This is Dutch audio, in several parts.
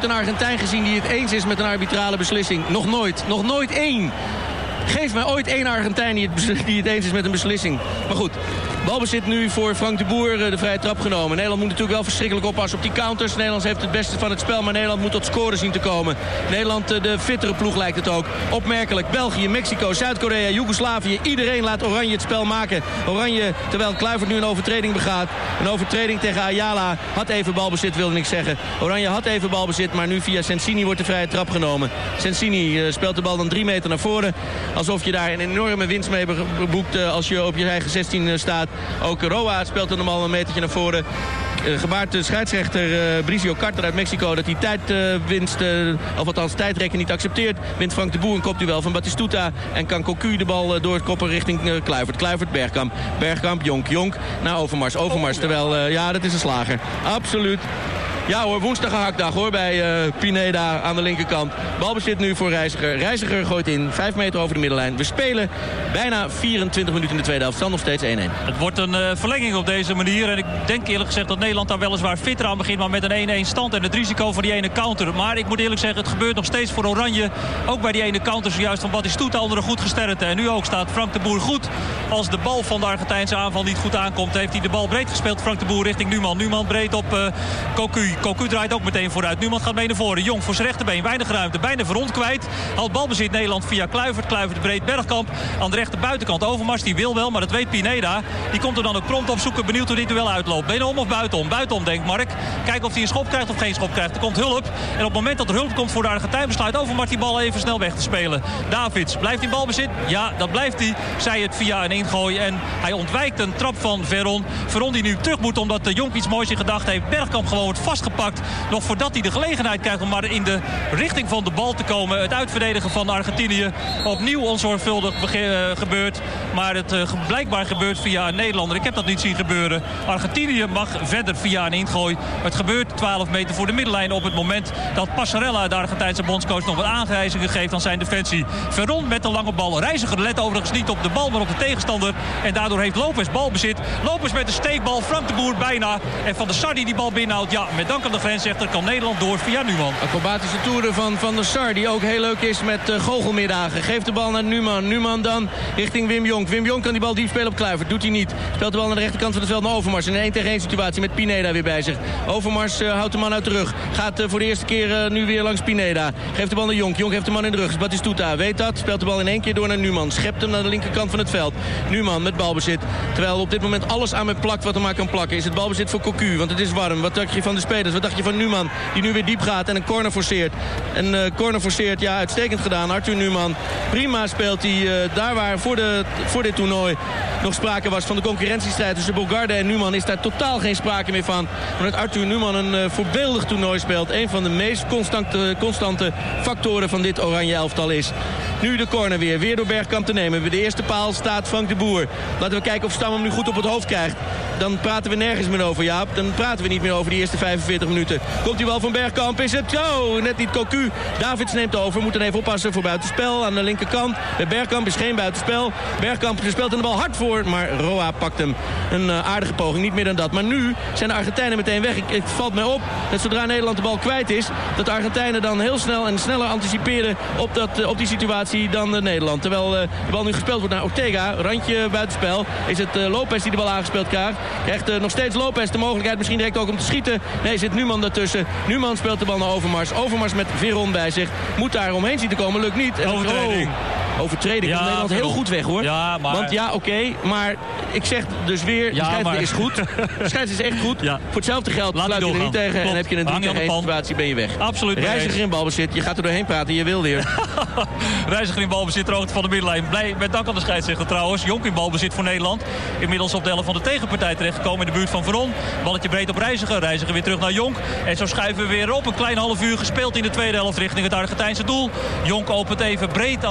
ooit een Argentijn gezien die het eens is met een arbitrale beslissing? Nog nooit. Nog nooit één. Geef mij ooit één Argentijn die het eens is met een beslissing. Maar goed, balbezit nu voor Frank de Boer, de vrije trap genomen. Nederland moet natuurlijk wel verschrikkelijk oppassen op die counters. Nederland heeft het beste van het spel, maar Nederland moet tot scoren zien te komen. Nederland, de fittere ploeg lijkt het ook. Opmerkelijk, België, Mexico, Zuid-Korea, Joegoslavië. Iedereen laat Oranje het spel maken. Oranje, terwijl Kluivert nu een overtreding begaat. Een overtreding tegen Ayala. Had even balbezit, wilde ik zeggen. Oranje had even balbezit, maar nu via Sensini wordt de vrije trap genomen. Sensini speelt de bal dan 3 meter naar voren. Alsof je daar een enorme winst mee boekt als je op je eigen 16 staat. Ook Roa speelt hem al een metertje naar voren. Gebaart de scheidsrechter Bricio Carter uit Mexico dat hij tijdwinst, of althans tijdrekken niet accepteert. Wint Frank de Boer een kopduel van Batistuta. En kan Cocu de bal doorkoppen richting Kluivert. Kluivert, Bergkamp. Bergkamp, Jonk naar Overmars. Overmars, terwijl, ja, dat is een slager. Absoluut. Ja hoor, woensdag gehaktdag hoor bij Pineda aan de linkerkant. Balbezit nu voor Reiziger. Reiziger gooit in, 5 meter over de middenlijn. We spelen bijna 24 minuten in de tweede helft. Stand nog steeds 1-1. Het wordt een verlenging op deze manier. En ik denk eerlijk gezegd dat Nederland daar weliswaar fitter aan begint. Maar met een 1-1 stand en het risico van die ene counter. Maar ik moet eerlijk zeggen, het gebeurt nog steeds voor Oranje. Ook bij die ene counter zojuist van Batistuta onder een goed gesternte. En nu ook staat Frank de Boer goed. Als de bal van de Argentijnse aanval niet goed aankomt, heeft hij de bal breed gespeeld. Frank de Boer richting Numan. Numan breed op Cocu. Cocu draait ook meteen vooruit. Numan gaat mee naar voren. Jong voor zijn rechterbeen. Weinig ruimte. Bijna Verrond kwijt. Houdt balbezit Nederland via Kluivert. Kluivert breed Bergkamp. Aan de rechter buitenkant Overmars. Die wil wel, maar dat weet Pineda. Die komt er dan ook prompt op zoeken. Benieuwd hoe dit duel uitloopt. Binnen of buitenom? Buitenom denkt Mark. Kijken of hij een schop krijgt of geen schop krijgt. Er komt hulp. En op het moment dat er hulp komt voor de Argentijn besluit Overmars die bal even snel weg te spelen. Davids. Blijft in balbezit? Ja, dat blijft hij. Zij het via een ingooi. En hij ontwijkt een trap van Veron. Veron die nu terug moet omdat de Jonk iets moois in gedachten heeft. Bergkamp gewoon wordt vastgepakt. Nog voordat hij de gelegenheid krijgt om maar in de richting van de bal te komen. Het uitverdedigen van Argentinië opnieuw onzorgvuldig gebeurt. Maar het blijkbaar gebeurt via een Nederlander. Ik heb dat niet zien gebeuren. Argentinië mag verder via een ingooi. Het gebeurt 12 meter voor de middenlijn op het moment dat Passarella, de Argentijnse bondscoach, nog wat aanwijzingen geeft aan zijn defensie. Veron met de lange bal. Reiziger let overigens niet op de bal, maar op de tegenstander. En daardoor heeft Lopez balbezit. Lopez met de steekbal. Frank de Boer bijna. En Van der Sar die bal binnenhoudt. Ja, met dank aan de grensrechter kan Nederland door via Numan. Acrobatische toeren van Van der Sar, die ook heel leuk is met goochelmiddagen. Geeft de bal naar Numan. Numan dan richting Wim Jonk. Wim Jonk kan die bal diep spelen op Kluivert. Doet hij niet. Speelt de bal naar de rechterkant van het veld naar Overmars. In een 1-tegen-1 situatie met Pineda weer bij zich. Overmars houdt de man uit de rug. Gaat voor de eerste keer nu weer langs Pineda. Geeft de bal naar Jonk. Jonk heeft de man in de rug. Batistuta weet dat. Speelt de bal in één keer door naar Numan. Schept hem naar de linkerkant van het veld. Numan met balbezit. Terwijl op dit moment alles aan me plakt wat er maar kan plakken. Is het balbezit voor Cocu, want het is warm. Wat dacht je van de spelers? Wat dacht je van Numan, die nu weer diep gaat en een corner forceert? Een corner forceert, ja, uitstekend gedaan. Arthur Numan. Prima speelt hij daar waar voor dit toernooi nog sprake was van de concurrentiestrijd tussen Bogarde en Numan. Is daar totaal geen sprake meer van. Omdat Arthur Numan een voorbeeldig toernooi speelt. Een van de meest constante factoren van dit Oranje elftal is. Nu de corner weer door Bergkamp te nemen. Bij de eerste paal staat Frank de Boer. Laten we kijken of Stam hem nu goed op het hoofd krijgt. Dan praten we nergens meer over, Jaap. Dan praten we niet meer over die eerste 45 minuten. Komt die bal van Bergkamp? Is het zo? Net niet Cocu. Davids neemt over. Moet dan even oppassen voor buitenspel aan de linkerkant. Bij Bergkamp is geen buitenspel. Bergkamp speelt er de bal hard voor. Maar Roa pakt hem. Een aardige poging. Niet meer dan dat. Maar nu zijn de Argentijnen meteen weg. Het valt mij op dat zodra Nederland de bal kwijt is, dat de Argentijnen dan heel snel en sneller anticiperen op die situatie dan Nederland. Terwijl de bal nu gespeeld wordt naar Ortega. Randje buitenspel. Is het Lopez die de bal aangespeeld krijgt. Krijgt nog steeds Lopez de mogelijkheid misschien direct ook om te schieten. Nee, zit Numan daartussen. Numan speelt de bal naar Overmars. Overmars met Veron bij zich. Moet daar omheen zien te komen. Lukt niet. En overtreding. Ja, Nederland heel goed weg, hoor. Ja, maar... Want ja, oké, maar ik zeg dus weer, de scheidsrechter is goed. De scheidsrechter is echt goed. Ja. Voor hetzelfde geld sluit je er niet tegen. Klopt. En heb je een 3-tegen-1 situatie, ben je weg. Absoluut. Reiziger in balbezit. Je gaat er doorheen praten, je wil weer. Reiziger in balbezit, ter hoogte van de middenlijn. Blij met dank aan de scheidsrechter trouwens. Jonk in balbezit voor Nederland. Inmiddels op de helft van de tegenpartij terechtgekomen in de buurt van Veron. Balletje breed op Reiziger. Reiziger weer terug naar Jonk. En zo schuiven we weer op. Een klein half uur gespeeld in de tweede helft richting het Argentijnse doel. Jonk opent even breed aan de andere kant op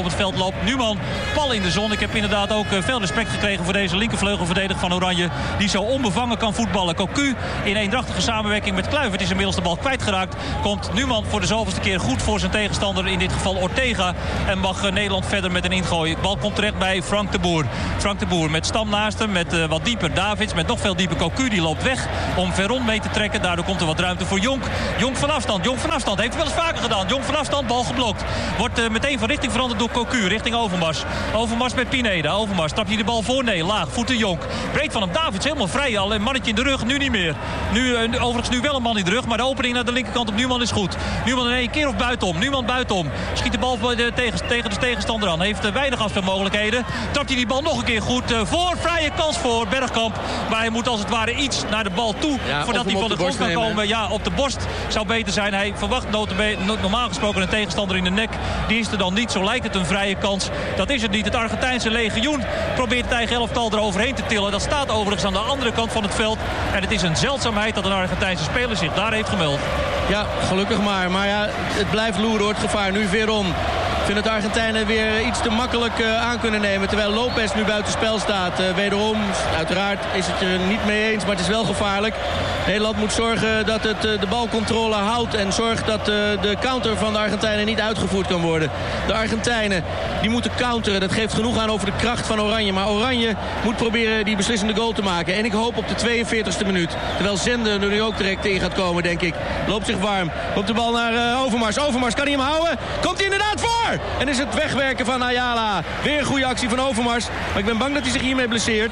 op het veld loopt. Numan, pal in de zon. Ik heb inderdaad ook veel respect gekregen voor deze linkervleugelverdediger van Oranje. Die zo onbevangen kan voetballen. Cocu in eendrachtige samenwerking met Kluivert is inmiddels de bal kwijtgeraakt. Komt Numan voor de zoveelste keer goed voor zijn tegenstander. In dit geval Ortega. En mag Nederland verder met een ingooi. De bal komt terecht bij Frank de Boer. Frank de Boer met Stam naast hem. Met wat dieper Davids. Met nog veel dieper Cocu. Die loopt weg om Veron mee te trekken. Daardoor komt er wat ruimte voor Jonk. Jonk van afstand. Jonk van afstand. Heeft het wel eens vaker gedaan. Jonk van afstand. Bal geblokt. Wordt meteen van richting veranderd door Cocu. Richting Overmars. Overmars met Pineda. Overmars. Trapt hij de bal voor? Nee. Laag. Voeten Jonk. Breed van hem. Davids helemaal vrij. Al een mannetje in de rug. Nu niet meer. Overigens nu wel een man in de rug. Maar de opening naar de linkerkant op Numan is goed. Numan in één keer of buitenom. Numan buitenom. Schiet de bal tegen de tegenstander aan. Heeft weinig afspelmogelijkheden. Trapt hij die bal nog een keer goed voor. Vrije kans voor Bergkamp. Maar hij moet als het ware iets naar de bal toe. Ja, voordat hij van de grond kan komen. Ja, op de borst zou beter zijn. Hij verwacht normaal gesproken een tegenstander in de nek. Die is er dan niet. Zo lijkt het een vrije kans. Dat is het niet. Het Argentijnse legioen probeert het eigen elftal eroverheen te tillen. Dat staat overigens aan de andere kant van het veld. En het is een zeldzaamheid dat een Argentijnse speler zich daar heeft gemeld. Ja, gelukkig maar. Maar ja, het blijft loeren door het gevaar. Nu Veron. Ik vind dat de Argentijnen weer iets te makkelijk aan kunnen nemen. Terwijl Lopez nu buiten spel staat. Wederom, uiteraard is het er niet mee eens. Maar het is wel gevaarlijk. Nederland moet zorgen dat het de balcontrole houdt. En zorgt dat de counter van de Argentijnen niet uitgevoerd kan worden. De Argentijnen die moeten counteren. Dat geeft genoeg aan over de kracht van Oranje. Maar Oranje moet proberen die beslissende goal te maken. En ik hoop op de 42e minuut. Terwijl Zende er nu ook direct in gaat komen, denk ik. Loopt zich warm. Loopt de bal naar Overmars. Overmars, kan hij hem houden? Komt hij inderdaad voor? En is het wegwerken van Ayala. Weer een goede actie van Overmars. Maar ik ben bang dat hij zich hiermee blesseert.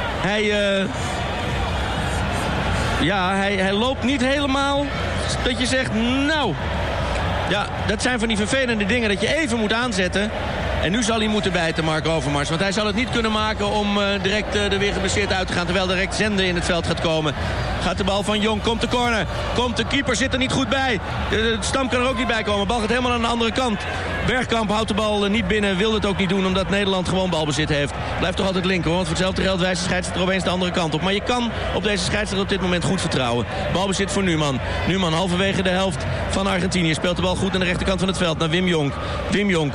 Hij loopt niet helemaal. Dat je zegt, nou. Ja, dat zijn van die vervelende dingen dat je even moet aanzetten. En nu zal hij moeten bijten, Mark Overmars. Want hij zal het niet kunnen maken om direct er weer geblesseerd uit te gaan. Terwijl direct Zende in het veld gaat komen. Gaat de bal van Jong, komt de corner. Komt de keeper, zit er niet goed bij. De Stam kan er ook niet bij komen. De bal gaat helemaal aan de andere kant. Bergkamp houdt de bal niet binnen. Wil het ook niet doen omdat Nederland gewoon balbezit heeft. Blijft toch altijd linker, hoor. Want voor hetzelfde geld wijst de scheidsrechter opeens de andere kant op. Maar je kan op deze scheidsrechter op dit moment goed vertrouwen. Balbezit voor Numan. Numan halverwege de helft van Argentinië. Speelt de bal goed aan de rechterkant van het veld naar Wim Jonk. Wim Jonk.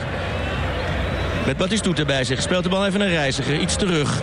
Met Batistuta bij zich. Speelt de bal even naar Reiziger. Iets terug.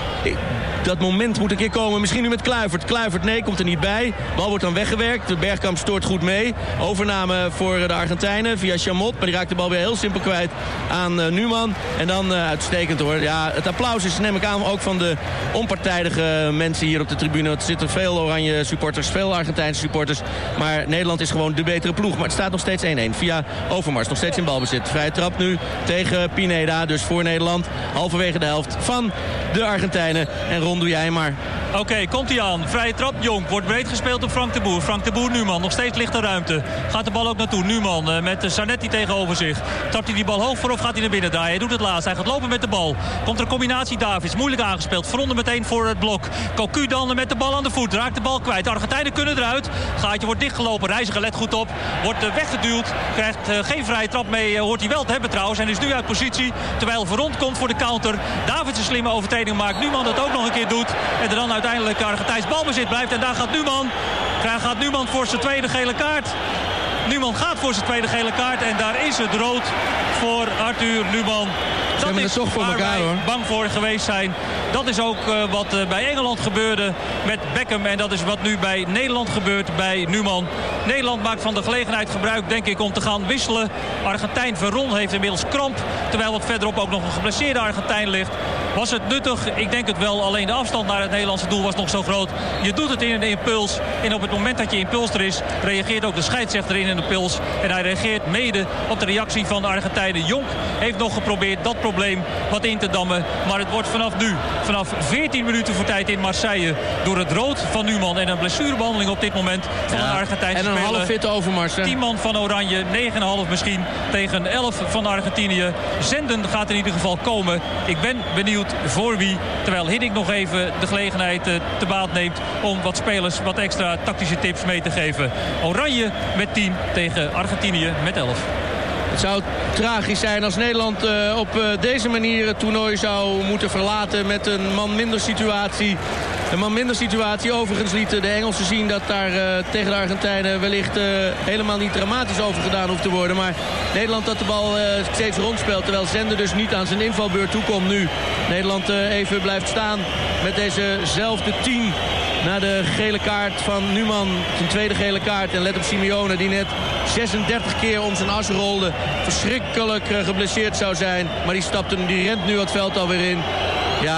Dat moment moet een keer komen. Misschien nu met Kluivert. Kluivert, nee, komt er niet bij. Bal wordt dan weggewerkt. De Bergkamp stoort goed mee. Overname voor de Argentijnen via Chamot. Maar die raakt de bal weer heel simpel kwijt aan Numan. En dan uitstekend, hoor. Ja, het applaus is, neem ik aan, ook van de onpartijdige mensen hier op de tribune. Er zitten veel Oranje supporters, veel Argentijnse supporters. Maar Nederland is gewoon de betere ploeg. Maar het staat nog steeds 1-1 via Overmars. Nog steeds in balbezit. Vrije trap nu tegen Pineda. Dus voor Nederland. Halverwege de helft van de Argentijnen. En Ron, doe jij maar. Oké, komt hij aan. Vrije trap, Jonk. Wordt breed gespeeld op Frank de Boer. Frank de Boer, Numan. Nog steeds ligt er ruimte. Gaat de bal ook naartoe. Numan met Zanetti tegenover zich. Trapt hij die bal hoog voor of gaat hij naar binnen draaien? Hij doet het laatst. Hij gaat lopen met de bal. Komt er een combinatie Davids. Moeilijk aangespeeld. Veronde meteen voor het blok. Cocu dan met de bal aan de voet. Raakt de bal kwijt. De Argentijnen kunnen eruit. Gaatje wordt dichtgelopen. Reiziger let goed op. Wordt weggeduwd. Krijgt geen vrije trap mee. Hoort hij wel te hebben trouwens. En is nu uit positie. Terwijl Verond komt voor de counter. Davids een slimme overtreding maakt. Numan dat ook nog een keer doet. En er dan uiteindelijk Argentijns balbezit blijft. En daar gaat Numan. Gaat Numan voor zijn tweede gele kaart. Numan gaat voor zijn tweede gele kaart. En daar is het rood voor Arthur Numan. Dat is toch voor elkaar, hoor. Bang voor geweest zijn. Dat is ook wat bij Engeland gebeurde met Beckham. En dat is wat nu bij Nederland gebeurt bij Numan. Nederland maakt van de gelegenheid gebruik, denk ik, om te gaan wisselen. Argentijn Veron heeft inmiddels kramp. Terwijl wat verderop ook nog een geblesseerde Argentijn ligt. Was het nuttig? Ik denk het wel. Alleen de afstand naar het Nederlandse doel was nog zo groot. Je doet het in een impuls. En op het moment dat je impuls er is, reageert ook de scheidsrechter in een impuls. En hij reageert mede op de reactie van de Argentijnen. Jonk heeft nog geprobeerd dat probleem wat in te dammen. Maar het wordt vanaf nu, vanaf 14 minuten voor tijd in Marseille, door het rood van Numan en een blessurebehandeling op dit moment van een Argentijnse speler. En een half fitte Overmars. 10 man van Oranje, 9,5 misschien tegen 11 van Argentinië. Zenden gaat in ieder geval komen. Ik ben benieuwd voor wie. Terwijl Hiddink nog even de gelegenheid te baat neemt om wat spelers wat extra tactische tips mee te geven. Oranje met 10 tegen Argentinië met 11. Het zou tragisch zijn als Nederland op deze manier het toernooi zou moeten verlaten met een man minder situatie. Een man minder situatie. Overigens lieten de Engelsen zien dat daar tegen de Argentijnen wellicht helemaal niet dramatisch over gedaan hoeft te worden. Maar Nederland dat de bal steeds rondspeelt. Terwijl Zender dus niet aan zijn invalbeurt toekomt nu. Nederland even blijft staan met dezezelfde 10. Na de gele kaart van Numan, zijn tweede gele kaart. En let op Simeone die net 36 keer om zijn as rolde. Verschrikkelijk geblesseerd zou zijn. Maar die rent nu het veld alweer in. Ja,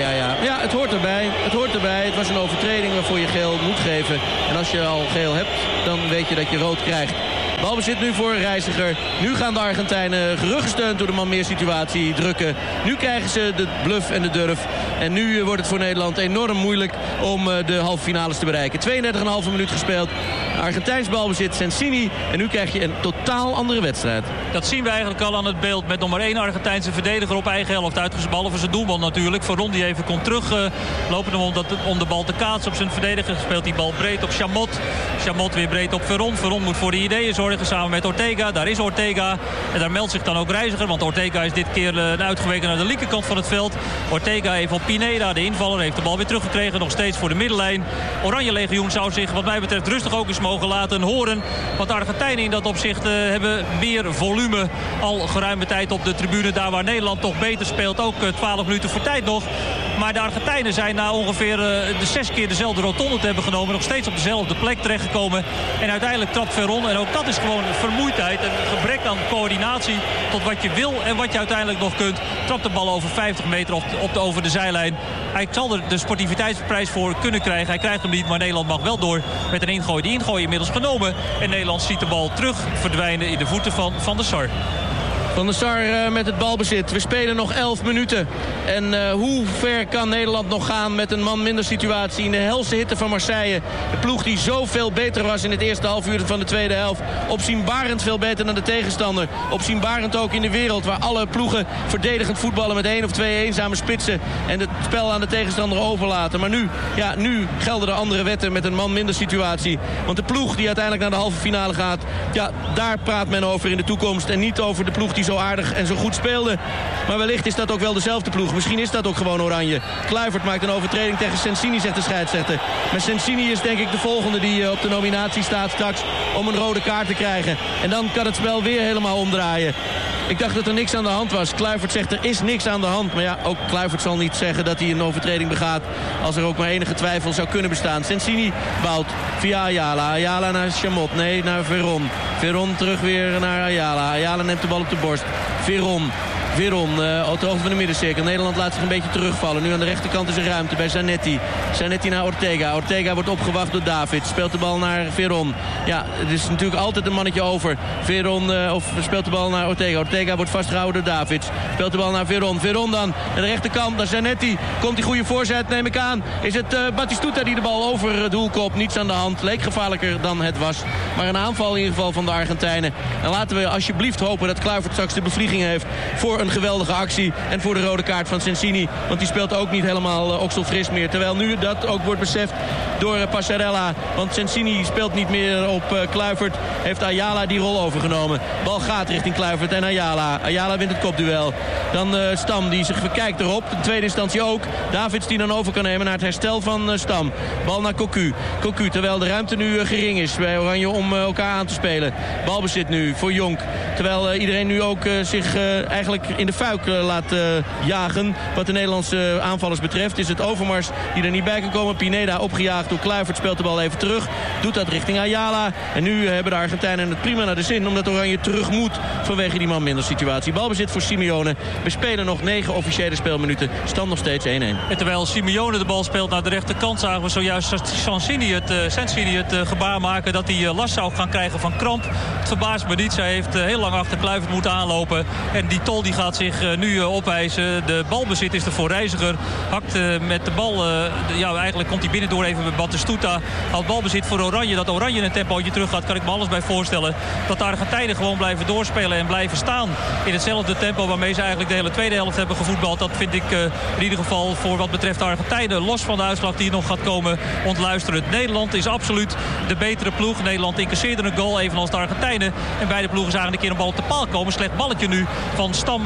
het hoort erbij. Het hoort erbij. Het was een overtreding waarvoor je geel moet geven. En als je al geel hebt, dan weet je dat je rood krijgt. Balbezit nu voor Reiziger. Nu gaan de Argentijnen geruggesteund door de man meer situatie drukken. Nu krijgen ze de bluff en de durf. En nu wordt het voor Nederland enorm moeilijk om de halve finales te bereiken. 32,5 minuut gespeeld. Argentijns balbezit, Sensini. En nu krijg je een totaal andere wedstrijd. Dat zien we eigenlijk al aan het beeld met nog maar 1 Argentijnse verdediger op eigen helft uitgezet. Behalve zijn doelman natuurlijk. Veron die even komt teruglopen om de bal te kaatsen op zijn verdediger. Speelt die bal breed op Chamot. Chamot weer breed op Veron. Veron moet voor de ideeën zorgen samen met Ortega. Daar is Ortega. En daar meldt zich dan ook Reiziger. Want Ortega is dit keer uitgeweken naar de linkerkant van het veld. Ortega even op Pineda. De invaller heeft de bal weer teruggekregen. Nog steeds voor de middenlijn. Oranje Legioen zou zich wat mij betreft rustig ook eens mogen laten horen. Want de Argentijnen in dat opzicht hebben meer volume. Al geruime tijd op de tribune. Daar waar Nederland toch beter speelt. Ook 12 minuten voor tijd nog. Maar de Argentijnen zijn na ongeveer de 6 keer dezelfde rotonde te hebben genomen. Nog steeds op dezelfde plek terechtgekomen. En uiteindelijk trapt Veron. En ook dat is gewoon vermoeidheid. En gebrek aan coördinatie tot wat je wil en wat je uiteindelijk nog kunt. Trapt de bal over 50 meter over de zijlijn. Hij zal er de sportiviteitsprijs voor kunnen krijgen. Hij krijgt hem niet, maar Nederland mag wel door met een ingooi. Die ingooi inmiddels genomen. En Nederland ziet de bal terug verdwijnen in de voeten van Van der Sar. Van der Sar met het balbezit. We spelen nog 11 minuten. En hoe ver kan Nederland nog gaan met een man minder situatie in de helse hitte van Marseille? De ploeg die zoveel beter was in het eerste half uur van de tweede helft. Opzienbarend veel beter dan de tegenstander. Opzienbarend ook in de wereld waar alle ploegen verdedigend voetballen met 1 of 2 eenzame spitsen. En het spel aan de tegenstander overlaten. Maar nu gelden er andere wetten met een man minder situatie. Want de ploeg die uiteindelijk naar de halve finale gaat, ja, daar praat men over in de toekomst. En niet over de ploeg die zo aardig en zo goed speelde. Maar wellicht is dat ook wel dezelfde ploeg. Misschien is dat ook gewoon Oranje. Kluivert maakt een overtreding tegen Sensini, zegt de scheidsrechter. Maar Sensini is denk ik de volgende die op de nominatie staat straks om een rode kaart te krijgen. En dan kan het spel weer helemaal omdraaien. Ik dacht dat er niks aan de hand was. Kluivert zegt er is niks aan de hand. Maar ja, ook Kluivert zal niet zeggen dat hij een overtreding begaat als er ook maar enige twijfel zou kunnen bestaan. Sensini bouwt via Ayala. Ayala naar Chamot. Nee, naar Veron. Veron terug weer naar Ayala. Ayala neemt de bal op de borst. Veron op de hoogte van de middencirkel. Nederland laat zich een beetje terugvallen. Nu aan de rechterkant is er ruimte bij Zanetti. Zanetti naar Ortega. Ortega wordt opgewacht door David. Speelt de bal naar Veron. Ja, het is natuurlijk altijd een mannetje over. Veron speelt de bal naar Ortega. Ortega wordt vastgehouden door David. Speelt de bal naar Veron. Veron dan naar de rechterkant naar Zanetti. Komt die goede voorzet, neem ik aan. Is het Batistuta die de bal over het doel kopt. Niets aan de hand. Leek gevaarlijker dan het was. Maar een aanval in ieder geval van de Argentijnen. En laten we alsjeblieft hopen dat Kluivert straks de bevlieging heeft voor een geweldige actie. En voor de rode kaart van Sensini. Want die speelt ook niet helemaal okselfris meer. Terwijl nu dat ook wordt beseft door Passarella. Want Sensini speelt niet meer op Kluivert. Heeft Ayala die rol overgenomen. Bal gaat richting Kluivert en Ayala. Ayala wint het kopduel. Dan Stam die zich verkijkt erop. In tweede instantie ook. Davids die dan over kan nemen naar het herstel van Stam. Bal naar Cocu. Cocu terwijl de ruimte nu gering is bij Oranje om elkaar aan te spelen. Balbezit nu voor Jonk. Terwijl iedereen nu ook zich eigenlijk in de fuik laat jagen. Wat de Nederlandse aanvallers betreft is het Overmars die er niet bij kan komen. Pineda opgejaagd door Kluivert speelt de bal even terug. Doet dat richting Ayala. En nu hebben de Argentijnen het prima naar de zin. Omdat Oranje terug moet vanwege die man minder situatie. Balbezit voor Simeone. We spelen nog 9 officiële speelminuten. Stand nog steeds 1-1. En terwijl Simeone de bal speelt naar de rechterkant zagen we zojuist Sensini het gebaar maken dat hij last zou gaan krijgen van kramp. Het verbaast me niet. Zij heeft heel lang achter Kluivert moeten aanlopen. En die tol die gaat zich nu opeisen. De balbezit is er voor Reiziger. Hakt met de bal. Eigenlijk komt hij binnendoor even bij Batistuta. Houdt balbezit voor Oranje. Dat Oranje een tempootje terug gaat, kan ik me alles bij voorstellen. Dat de Argentijnen gewoon blijven doorspelen en blijven staan. In hetzelfde tempo waarmee ze eigenlijk de hele tweede helft hebben gevoetbald. Dat vind ik in ieder geval voor wat betreft de Argentijnen, los van de uitslag die nog gaat komen, ontluisterend. Nederland is absoluut de betere ploeg. Nederland incasseerde een goal, evenals de Argentijnen. En beide ploegen zagen een keer een bal op de paal komen. Slecht balletje nu van Stam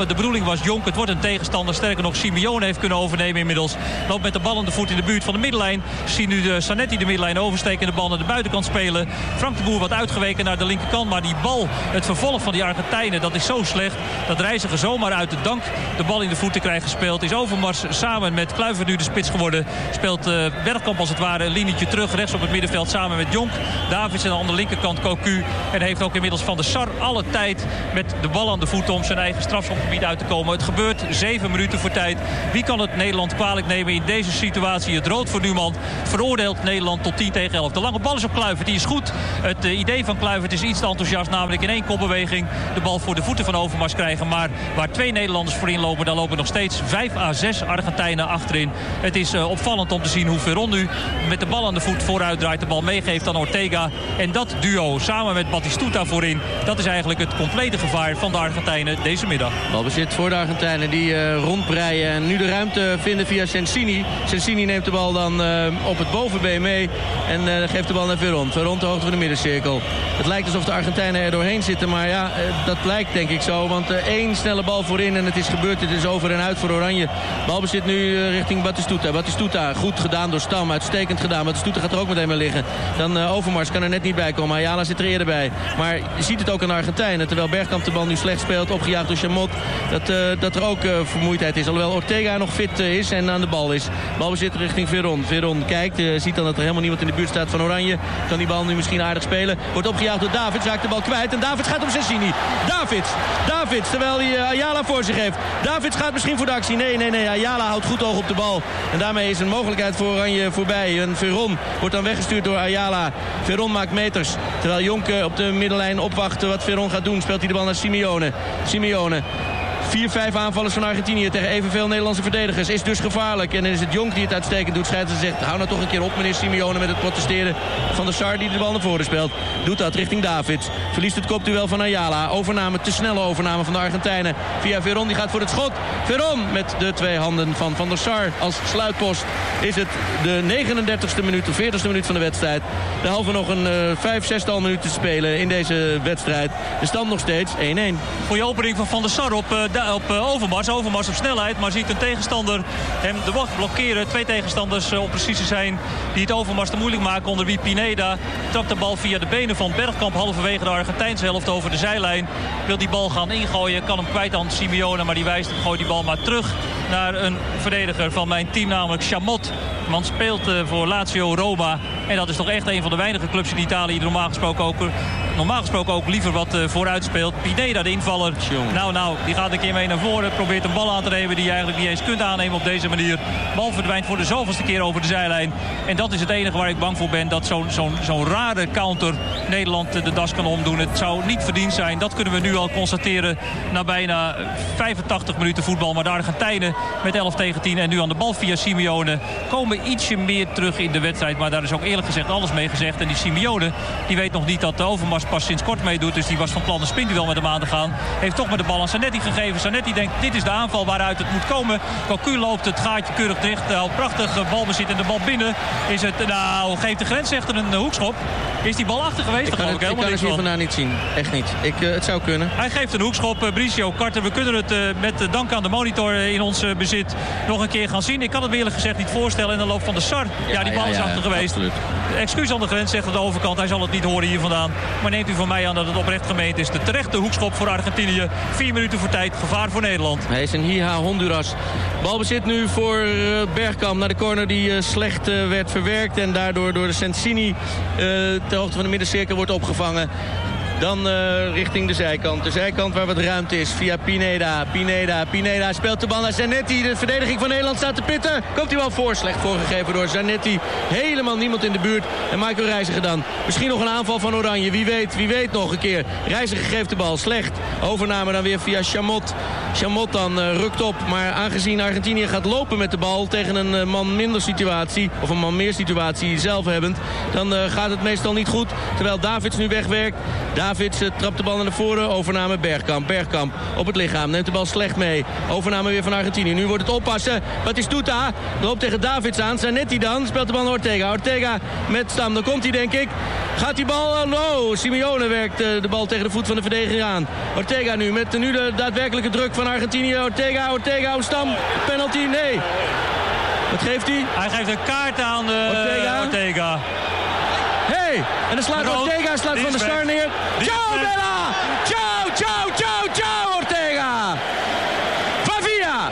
Samen, de bedoeling was Jonk. Het wordt een tegenstander. Sterker nog, Simeone heeft kunnen overnemen inmiddels. Loopt met de bal aan de voet in de buurt van de middenlijn. Zien nu Zanetti de middenlijn oversteken en de bal naar de buitenkant spelen. Frank de Boer wat uitgeweken naar de linkerkant. Maar die bal, het vervolg van die Argentijnen, dat is zo slecht. Dat Reiziger zomaar uit de dank de bal in de voeten krijgt gespeeld. Is Overmars samen met Kluivert nu de spits geworden. Speelt Bergkamp als het ware een linietje terug. Rechts op het middenveld samen met Jonk. Davids aan de linkerkant Cocu. En heeft ook inmiddels Van der Sar alle tijd met de bal aan de voet om zijn eigen strafschopgebied uit te komen. Het gebeurt 7 minuten voor tijd. Wie kan het Nederland kwalijk nemen in deze situatie? Het rood voor Numan veroordeelt Nederland tot 10-11. De lange bal is op Kluivert, die is goed. Het idee van Kluivert is iets te enthousiast, namelijk in 1 kopbeweging de bal voor de voeten van Overmars krijgen. Maar waar 2 Nederlanders voorin lopen, daar lopen nog steeds 5 à 6 Argentijnen achterin. Het is opvallend om te zien hoe Veron nu met de bal aan de voet vooruit draait, de bal meegeeft aan Ortega. En dat duo samen met Batistuta voorin, dat is eigenlijk het complete gevaar van de Argentijnen deze middag. Balbezit voor de Argentijnen die rondbreien en nu de ruimte vinden via Sensini. Sensini neemt de bal dan op het bovenbeen mee en geeft de bal naar Veron. Veron ter hoogte van de middencirkel. Het lijkt alsof de Argentijnen er doorheen zitten, maar ja, dat lijkt denk ik zo. Want 1 snelle bal voorin en het is gebeurd. Het is over en uit voor Oranje. Balbezit nu richting Batistuta. Batistuta, goed gedaan door Stam, uitstekend gedaan. Batistuta gaat er ook meteen mee liggen. Dan Overmars kan er net niet bij komen. Ayala zit er eerder bij. Maar je ziet het ook aan de Argentijnen. Terwijl Bergkamp de bal nu slecht speelt, opgejaagd door Chamot. Dat er ook vermoeidheid is. Alhoewel Ortega nog fit is en aan de bal is. Balbezit richting Veron. Veron kijkt, ziet dan dat er helemaal niemand in de buurt staat van Oranje. Kan die bal nu misschien aardig spelen. Wordt opgejaagd door Davids, raakt de bal kwijt. En Davids gaat op Sensini. Davids, terwijl hij Ayala voor zich heeft. Davids gaat misschien voor de actie. Nee. Ayala houdt goed oog op de bal. En daarmee is een mogelijkheid voor Oranje voorbij. En Veron wordt dan weggestuurd door Ayala. Veron maakt meters. Terwijl Jonk op de middenlijn opwacht wat Veron gaat doen. Speelt hij de bal naar Simeone. 4-5 aanvallers van Argentinië tegen evenveel Nederlandse verdedigers. Is dus gevaarlijk. En dan is het Jonk die het uitstekend doet. Scheidsrechter zegt, hou nou toch een keer op, meneer Simeone, met het protesteren. Van der Sar die de bal naar voren speelt. Doet dat richting Davids. Verliest het kopduel van Ayala. Overname, te snelle overname van de Argentijnen. Via Veron, die gaat voor het schot. Veron met de 2 handen van Van der Sar als sluitpost. Is het de 39e minuut, de 40e minuut van de wedstrijd. De halve nog een 5-6 minuut te spelen in deze wedstrijd. De stand nog steeds 1-1. Goeie opening van Van der Sar op Overmars. Overmars op snelheid, maar ziet een tegenstander hem de wacht blokkeren. 2 tegenstanders op precies te zijn die het Overmars te moeilijk maken. Onder wie Pineda trapt de bal via de benen van Bergkamp halverwege de Argentijnse helft over de zijlijn. Wil die bal gaan ingooien, kan hem kwijt aan Simeone, maar die wijst hem, gooit die bal maar terug naar een verdediger van mijn team, namelijk Chamot. De man speelt voor Lazio Roma. En dat is toch echt een van de weinige clubs in Italië die normaal gesproken ook liever wat vooruit speelt. Pineda, de invaller. Nou, die gaat een keer mee naar voren. Probeert een bal aan te nemen die je eigenlijk niet eens kunt aannemen op deze manier. Bal verdwijnt voor de zoveelste keer over de zijlijn. En dat is het enige waar ik bang voor ben. Dat zo'n rare counter Nederland de das kan omdoen. Het zou niet verdiend zijn. Dat kunnen we nu al constateren na bijna 85 minuten voetbal. Maar de Argentijnen met 11-10 en nu aan de bal via Simeone komen ietsje meer terug in de wedstrijd. Maar daar is ook eerlijk gezegd alles mee gezegd. En die Simeone, die weet nog niet dat de Overmars pas sinds kort meedoet. Dus die was van plan een spinduel met hem aan te gaan. Heeft toch met de bal aan Zanetti gegeven. Zanetti denkt, dit is de aanval waaruit het moet komen. Cocu loopt het gaatje keurig dicht. Prachtig balbezit en de bal binnen. Is het, geeft de grensrechter een hoekschop. Is die bal achter geweest? Ik kan het hier vandaan niet zien. Echt niet. Het zou kunnen. Hij geeft een hoekschop. Bricio Carter. We kunnen het met dank aan de monitor in ons bezit nog een keer gaan zien. Ik kan het me eerlijk gezegd niet voorstellen. En dan loopt Van der Sar. Ja, die bal is achter geweest. Absoluut. Excuus aan de grensrechter aan de overkant. Hij zal het niet horen hier vandaan. Maar neemt u van mij aan dat het oprecht gemeend is. De terechte hoekschop voor Argentinië. 4 minuten voor tijd. Gevaar voor Nederland. Hij is een Hija Honduras. Balbezit nu voor Bergkamp naar de corner die slecht werd verwerkt. En daardoor door de Sensini ter hoogte van de middencirkel wordt opgevangen. Dan richting de zijkant. De zijkant waar wat ruimte is via Pineda. Pineda speelt de bal naar Zanetti. De verdediging van Nederland staat te pitten. Komt hij wel voor. Slecht voorgegeven door Zanetti. Helemaal niemand in de buurt. En Michael Reiziger dan. Misschien nog een aanval van Oranje. Wie weet nog een keer. Reiziger geeft de bal. Slecht. Overname dan weer via Chamot. Chamot dan rukt op. Maar aangezien Argentinië gaat lopen met de bal tegen een man minder situatie. Of een man meer situatie zelf hebbend. Dan gaat het meestal niet goed. Terwijl Davids nu wegwerkt. Davids trapt de bal naar voren. Overname Bergkamp. Bergkamp op het lichaam. Neemt de bal slecht mee. Overname weer van Argentinië. Nu wordt het oppassen. Batistuta loopt tegen Davids aan. Zanetti dan. Speelt de bal naar Ortega. Ortega met Stam. Dan komt hij denk ik. Gaat die bal... Simeone werkt de bal tegen de voet van de verdediger aan. Ortega nu met nu de daadwerkelijke druk van Argentinië. Ortega, Stam. Penalty, nee. Wat geeft hij? Hij geeft een kaart aan Ortega. Hey, en dan slaat Ortega van de Sar neer. Ciao Bella! Ciao Ortega! Favia!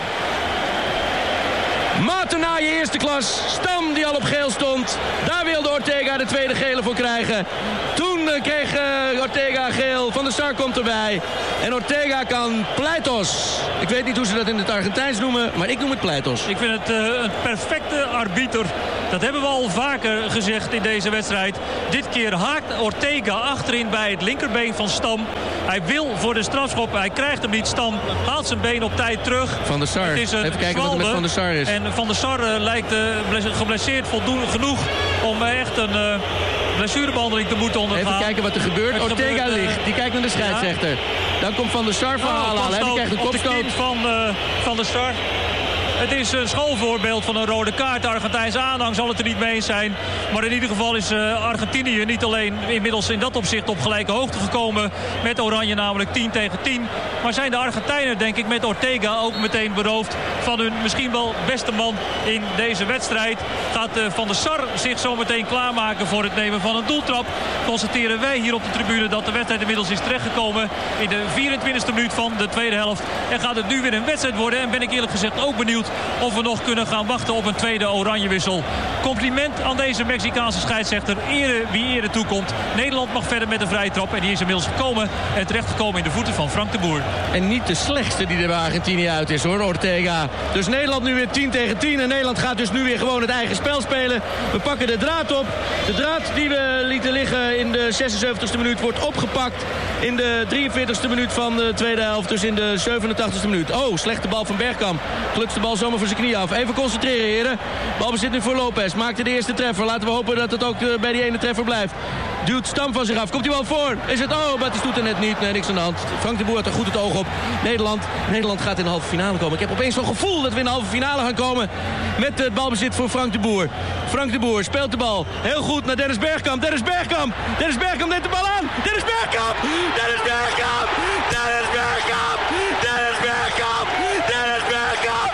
Matena je eerste klas. Stam die al op geel stond. Daar wilde Ortega de tweede gele voor krijgen. Toen kreeg Ortega geel. Van der Sar komt erbij. En Ortega kan pleitos. Ik weet niet hoe ze dat in het Argentijns noemen, maar ik noem het pleitos. Ik vind het een perfecte arbiter. Dat hebben we al vaker gezegd in deze wedstrijd. Dit keer haakt Ortega achterin bij het linkerbeen van Stam. Hij wil voor de strafschop. Hij krijgt hem niet. Stam haalt zijn been op tijd terug. Van der Sar. Even kijken wat er met Van der Sar is. En Van der Sar lijkt geblesseerd voldoende genoeg om echt een blessurebehandeling te moeten ondergaan. Even kijken wat er gebeurt. Ortega ligt. Die kijkt naar de scheidsrechter. Ja. Dan komt Van der Sar verhalen halen. Die krijgt een kopstoot. Op de kin van der Sar. Het is een schoolvoorbeeld van een rode kaart. De Argentijnse aanhang zal het er niet mee eens zijn. Maar in ieder geval is Argentinië niet alleen inmiddels in dat opzicht op gelijke hoogte gekomen met Oranje, namelijk 10-10. Maar zijn de Argentijnen denk ik met Ortega ook meteen beroofd van hun misschien wel beste man in deze wedstrijd. Gaat Van der Sar zich zo meteen klaarmaken voor het nemen van een doeltrap. Constateren wij hier op de tribune dat de wedstrijd inmiddels is terechtgekomen in de 24e minuut van de tweede helft. En gaat het nu weer een wedstrijd worden. En ben ik eerlijk gezegd ook benieuwd of we nog kunnen gaan wachten op een tweede oranjewissel. Compliment aan deze Mexicaanse scheidsrechter. Ere wie ere toekomt. Nederland mag verder met de vrije trap. En die is inmiddels gekomen en terechtgekomen in de voeten van Frank de Boer. En niet de slechtste die er bij Argentinië uit is hoor, Ortega. Dus Nederland nu weer 10-10. En Nederland gaat dus nu weer gewoon het eigen spel spelen. We pakken de draad op. De draad die we lieten liggen in de 76e minuut wordt opgepakt in de 43e minuut van de tweede helft. Dus in de 87e minuut. Oh, slechte bal van Bergkamp. Klutst de bal zomaar voor zijn knie af. Even concentreren, heren. Balbezit nu voor Lopez. Maakte de eerste treffer. Laten we hopen dat het ook bij die ene treffer blijft. Duwt Stam van zich af. Komt die bal voor? Is het? Oh, maar het doet er net niet. Nee, niks aan de hand. Frank de Boer had er goed het oog op. Nederland gaat in de halve finale komen. Ik heb opeens zo'n gevoel dat we in de halve finale gaan komen met het balbezit voor Frank de Boer. Frank de Boer speelt de bal heel goed naar Dennis Bergkamp. Dennis Bergkamp neemt de bal aan. Dennis Bergkamp! Dennis Bergkamp! Dennis Bergkamp! Dennis Bergkamp! Dennis Bergkamp!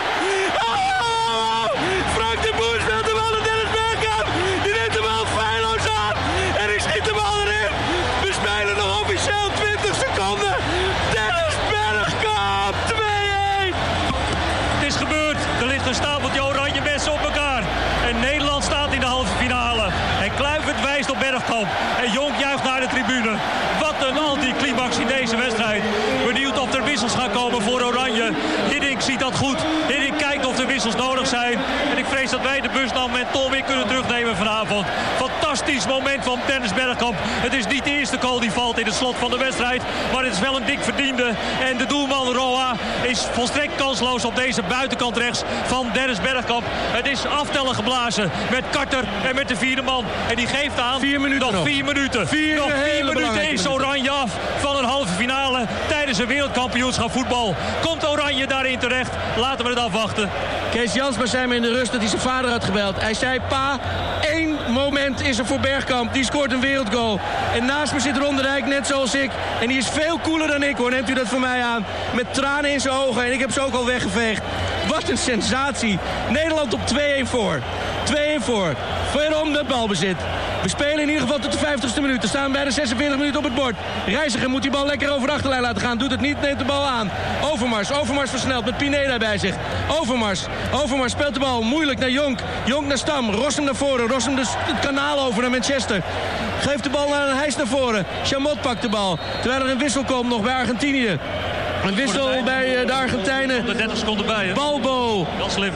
Oh! Frank de Boer speelt de bal naar Dennis Bergkamp. Die neemt de bal feilloos aan. En die schiet de bal erin. We spelen nog officieel 20 seconden. Dennis Bergkamp, 2-1. Het is gebeurd. Er ligt een stapeltje oranje messen op elkaar. En Nederland staat in de halve finale. En Kluivert wijst op Bergkamp. En Jonk juicht naar de tribune. Wat een anticlimax in deze wedstrijd. Benieuwd of er wissels gaan komen voor Oranje. Hiddink ziet dat goed. Hiddink kijkt of er wissels nodig zijn. En ik vrees dat wij de busnam en Tom weer kunnen terugnemen vanavond. Fantastisch moment van Dennis Bergkamp. Het is niet de eerste goal die valt in het slot van de wedstrijd. Maar het is wel een dik verdiende. En de doelman Roa is volstrekt kansloos op deze buitenkant rechts van Dennis Bergkamp. Het is aftellen geblazen met Carter en met de vierde man. En die geeft aan 4 minuten nog 4 minuten. Nog 4 minuten is Oranje af van een halve finale tijdens een wereldkampioenschap voetbal. Komt Oranje daarin terecht? Laten we het afwachten. Kees Jansma zei me in de rust dat hij zijn vader had gebeld. Hij zei, pa, 1 moment is er voor Bergkamp. Die scoort een wereldgoal. En naast me zit Ron de Rijk, net zoals ik. En die is veel cooler dan ik hoor. Neemt u dat voor mij aan. Met tranen in zijn ogen. En ik heb ze ook al weggeveegd. Wat een sensatie. Nederland op 2-1 voor. 2-1 voor. Waarom dat balbezit? We spelen in ieder geval tot de 50ste minuut. We staan bij de 46 minuten op het bord. Reiziger moet die bal lekker over de achterlijn laten gaan. Doet het niet, neemt de bal aan. Overmars versnelt met Pineda bij zich. Overmars speelt de bal moeilijk naar Jonk. Jonk naar Stam. Rossum naar voren. Rossum dus het kanaal over naar Manchester. Geeft de bal naar Heijs naar voren. Chamot pakt de bal. Terwijl er een wissel komt nog bij Argentinië. Een wissel bij de Argentijnen. Er 30 seconden bij. Hè? Balbo. Wel slim.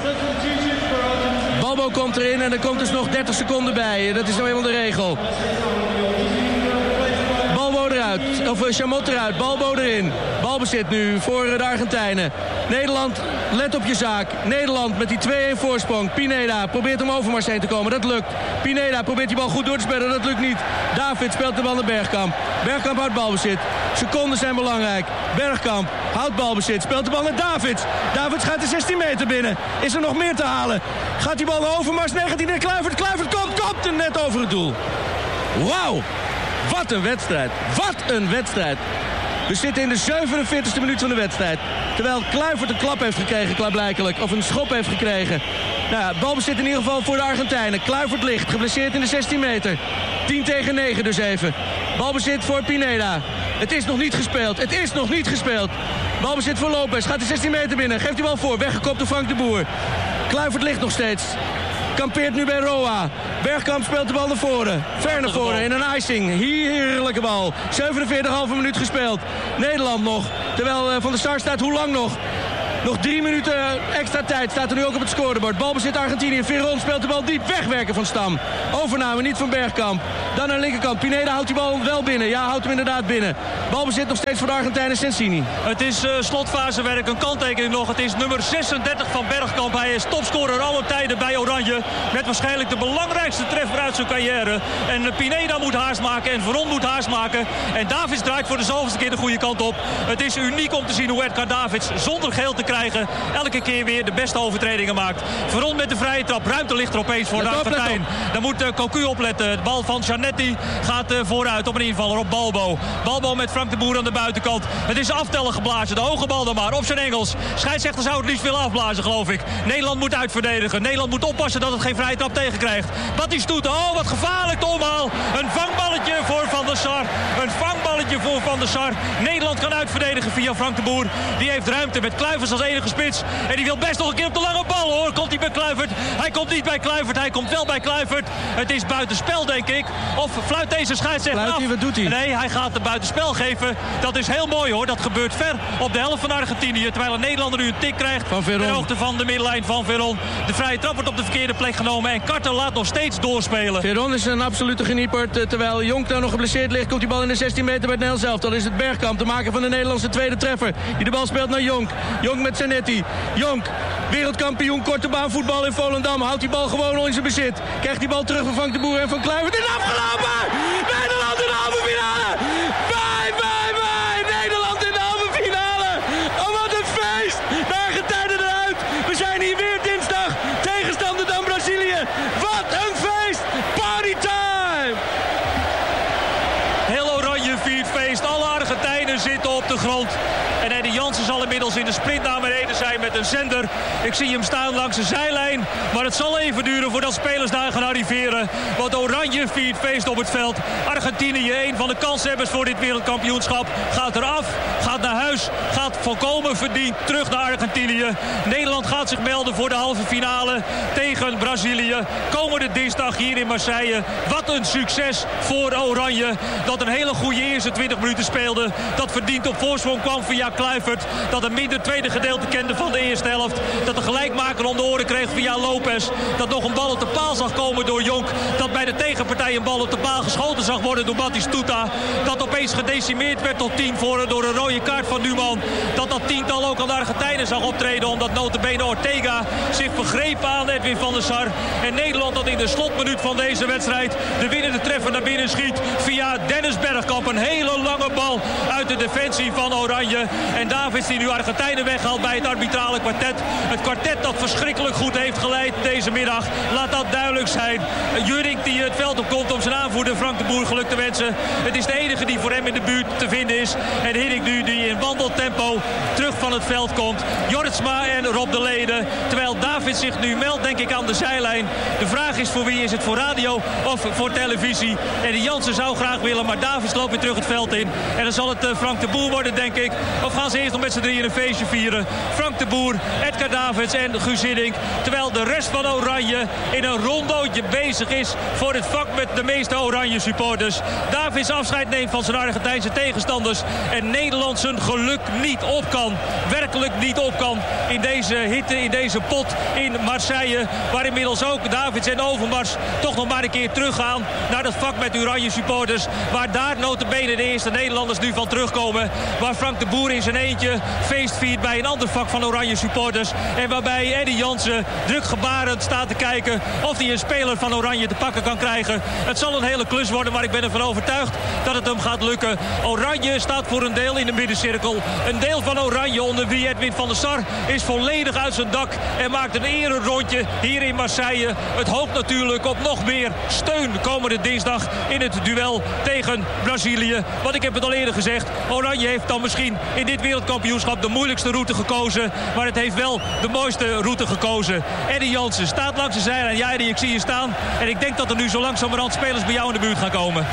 Balbo komt erin en er komt dus nog 30 seconden bij. Dat is nou eenmaal de regel. Balbo eruit. Chamot eruit. Balbo erin. Balbezit nu voor de Argentijnen. Nederland, let op je zaak. Nederland met die 2-1 voorsprong. Pineda probeert om Overmars heen te komen. Dat lukt. Pineda probeert die bal goed door te spelen. Dat lukt niet. David speelt de bal naar Bergkamp. Bergkamp houdt balbezit. Seconden zijn belangrijk. Bergkamp houdt balbezit. Speelt de bal naar Davids. Davids gaat de 16 meter binnen. Is er nog meer te halen? Gaat die bal naar Overmars? Nee, gaat hij naar Kluivert. Kluivert komt er net over het doel. Wauw. Wat een wedstrijd. Wat een wedstrijd. We zitten in de 47e minuut van de wedstrijd. Terwijl Kluivert een klap heeft gekregen, klaarblijkelijk. Of een schop heeft gekregen. Nou, balbezit in ieder geval voor de Argentijnen. Kluivert ligt, geblesseerd in de 16 meter. 10-9 dus even. Balbezit voor Pineda. Het is nog niet gespeeld. Het is nog niet gespeeld. Balbezit voor Lopez. Gaat de 16 meter binnen. Geeft die bal voor. Weggekopt door Frank de Boer. Kluivert ligt nog steeds. Kampeert nu bij Roa. Bergkamp speelt de bal naar voren. Ver naar voren in een icing. Heerlijke bal. 47,5 minuut gespeeld. Nederland nog. Terwijl Van der Sar staat hoe lang nog? Nog 3 minuten extra tijd. Staat er nu ook op het scorebord. Balbezit Argentinië. Veron speelt de bal diep. Wegwerken van Stam. Overname niet van Bergkamp. Dan naar de linkerkant. Pineda houdt die bal wel binnen. Ja, houdt hem inderdaad binnen. Balbezit nog steeds voor de Argentijnen. Sensini. Het is slotfasewerk. Een kanttekening nog. Het is nummer 36 van Bergkamp. Hij is topscorer alle tijden bij Oranje. Met waarschijnlijk de belangrijkste treffer uit zijn carrière. En Pineda moet haast maken. En Veron moet haast maken. En Davids draait voor de zoveelste keer de goede kant op. Het is uniek om te zien hoe Edgar Davids zonder geel te krijgen elke keer weer de beste overtredingen maakt. Veron met de vrije trap. Ruimte ligt er opeens voor de Argentijn. Dan moet Cocu opletten. De bal van Giannetti gaat vooruit op een invaller op Balbo. Balbo met Frank de Boer aan de buitenkant. Het is aftellen geblazen. De hoge bal dan maar op zijn Engels. Scheidsrechter zou het liefst willen afblazen, geloof ik. Nederland moet uitverdedigen. Nederland moet oppassen dat het geen vrije trap tegenkrijgt. Batistuta, oh wat gevaarlijk de omhaal. Een vangballetje voor Van der Sar. Een vangballetje voor Van der Sar. Nederland kan uitverdedigen via Frank de Boer. Die heeft ruimte met Kluivert als enige spits. En die wil best nog een keer op de lange bal, hoor. Komt hij bij Kluivert? Hij komt niet bij Kluivert. Hij komt wel bij Kluivert. Het is buitenspel, denk ik. Of fluit deze scheidsrechter af? Wat doet hij? Nee, hij gaat de buitenspel geven. Dat is heel mooi, hoor. Dat gebeurt ver op de helft van Argentinië. Terwijl een Nederlander nu een tik krijgt. Ter hoogte van de middenlijn van Veron. De vrije trap wordt op de verkeerde plek genomen. En Carter laat nog steeds doorspelen. Veron is een absolute genieperd. Terwijl Jonk daar nog geblesseerd ligt, komt die bal in de 16 meter bij het Nederlands elftal. Dan is het Bergkamp, de maker van de Nederlandse tweede treffer. Die de bal speelt naar Jonk. Jonk met Zanetti. Jonk, wereldkampioen korte baan voetbal in Volendam. Houdt die bal gewoon al in zijn bezit. Krijgt die bal terug van Frank de Boer en van Kluivert. Het is afgelopen! Nederland in de halve finale! Nederland in de halve finale! Oh, wat een feest! De Argentijnen eruit! We zijn hier weer dinsdag. Tegenstander dan Brazilië. Wat een feest! Party time! Heel Oranje viert feest. Alle Argentijnen zitten op de grond. En Eddie Jansen zal inmiddels in de sprint naar beneden zijn met een zender. Ik zie hem staan langs de zijlijn. Maar het zal even duren voordat spelers daar gaan arriveren. Want Oranje viert feest op het veld. Argentinië, een van de kanshebbers voor dit wereldkampioenschap, gaat eraf, gaat naar huis, gaat volkomen verdiend terug naar Argentinië. Nederland gaat zich melden voor de halve finale tegen Brazilië. Komende dinsdag hier in Marseille. Wat een succes voor Oranje. Dat een hele goede eerste 20 minuten speelde. Dat verdiend op voorsprong kwam via Kluivert. Dat een minder tweede gedeelte kende van de eerste helft. Dat de gelijkmaker om de oren kreeg via Lopez. Dat nog een bal op de paal zag komen door Jonk. Dat bij de tegenpartij een bal op de paal geschoten zag worden door Batistuta. Dat opeens gedecimeerd werd tot 10 voor door een rode kaart van Numan. Dat tiental ook aan de Argentijnen zag optreden. Omdat notabene Ortega zich vergreep aan Edwin van der Sar. En Nederland dat in de slotminuut van deze wedstrijd de winnende treffer naar binnen schiet. Via Dennis Bergkamp. Een hele lange bal uit de defensie van Oranje. En Davids die nu Argentijnen weghaalt bij het arbitrale kwartet. Het kwartet dat verschrikkelijk goed heeft geleid deze middag. Laat dat duidelijk zijn. Jurink die het veld op komt om zijn aanvoerder Frank de Boer geluk te wensen. Het is de enige die voor hem in de buurt te vinden is. En Hiddink nu die in wandeltempo terug van het veld komt. Jortsma en Rob de Lede. Terwijl Davids zich nu meldt, denk ik, aan de zijlijn. De vraag is voor wie is het, voor radio of voor televisie. En de Jansen zou graag willen, maar Davids loopt weer terug het veld in. En dan zal het Frank de Boer worden, denk ik. Of gaan ze eerst nog met z'n drieën een feestje vieren? Frank de Boer, Edgar Davids en Guus Hiddink. Terwijl de rest van Oranje in een rondootje bezig is voor het vak met de meeste Oranje supporters. Davids afscheid neemt van zijn Argentijnse tegenstanders. En Nederland zijn geluk niet op kan. werkelijk niet op kan in deze hitte, in deze pot in Marseille. Waar inmiddels ook Davids en Overmars toch nog maar een keer teruggaan naar dat vak met Oranje supporters. Waar daar notabene de eerste Nederlanders nu van terugkomen. Waar Frank de Boer in zijn eentje feest viert bij een ander vak van Oranje supporters. En waarbij Eddie Jansen druk gebarend staat te kijken of hij een speler van Oranje te pakken kan krijgen. Het zal een hele klus worden, maar ik ben ervan overtuigd dat het hem gaat lukken. Oranje staat voor een deel in de middencirkel. Een deel van Oranje onder wie Edwin van der Sar is volledig uit zijn dak en maakt een ererondje hier in Marseille. Het hoopt natuurlijk op nog meer steun komende dinsdag in het duel tegen Brazilië. Want ik heb het al eerder gezegd, Oranje heeft dan misschien in dit wereldkampioenschap de moeilijkste route gekozen. Maar het heeft wel de mooiste route gekozen. Eddie Jansen staat langs de zijlijn. Ja, Eddie, ik zie je staan. En ik denk dat er nu zo langzamerhand spelers bij jou in de buurt gaan komen.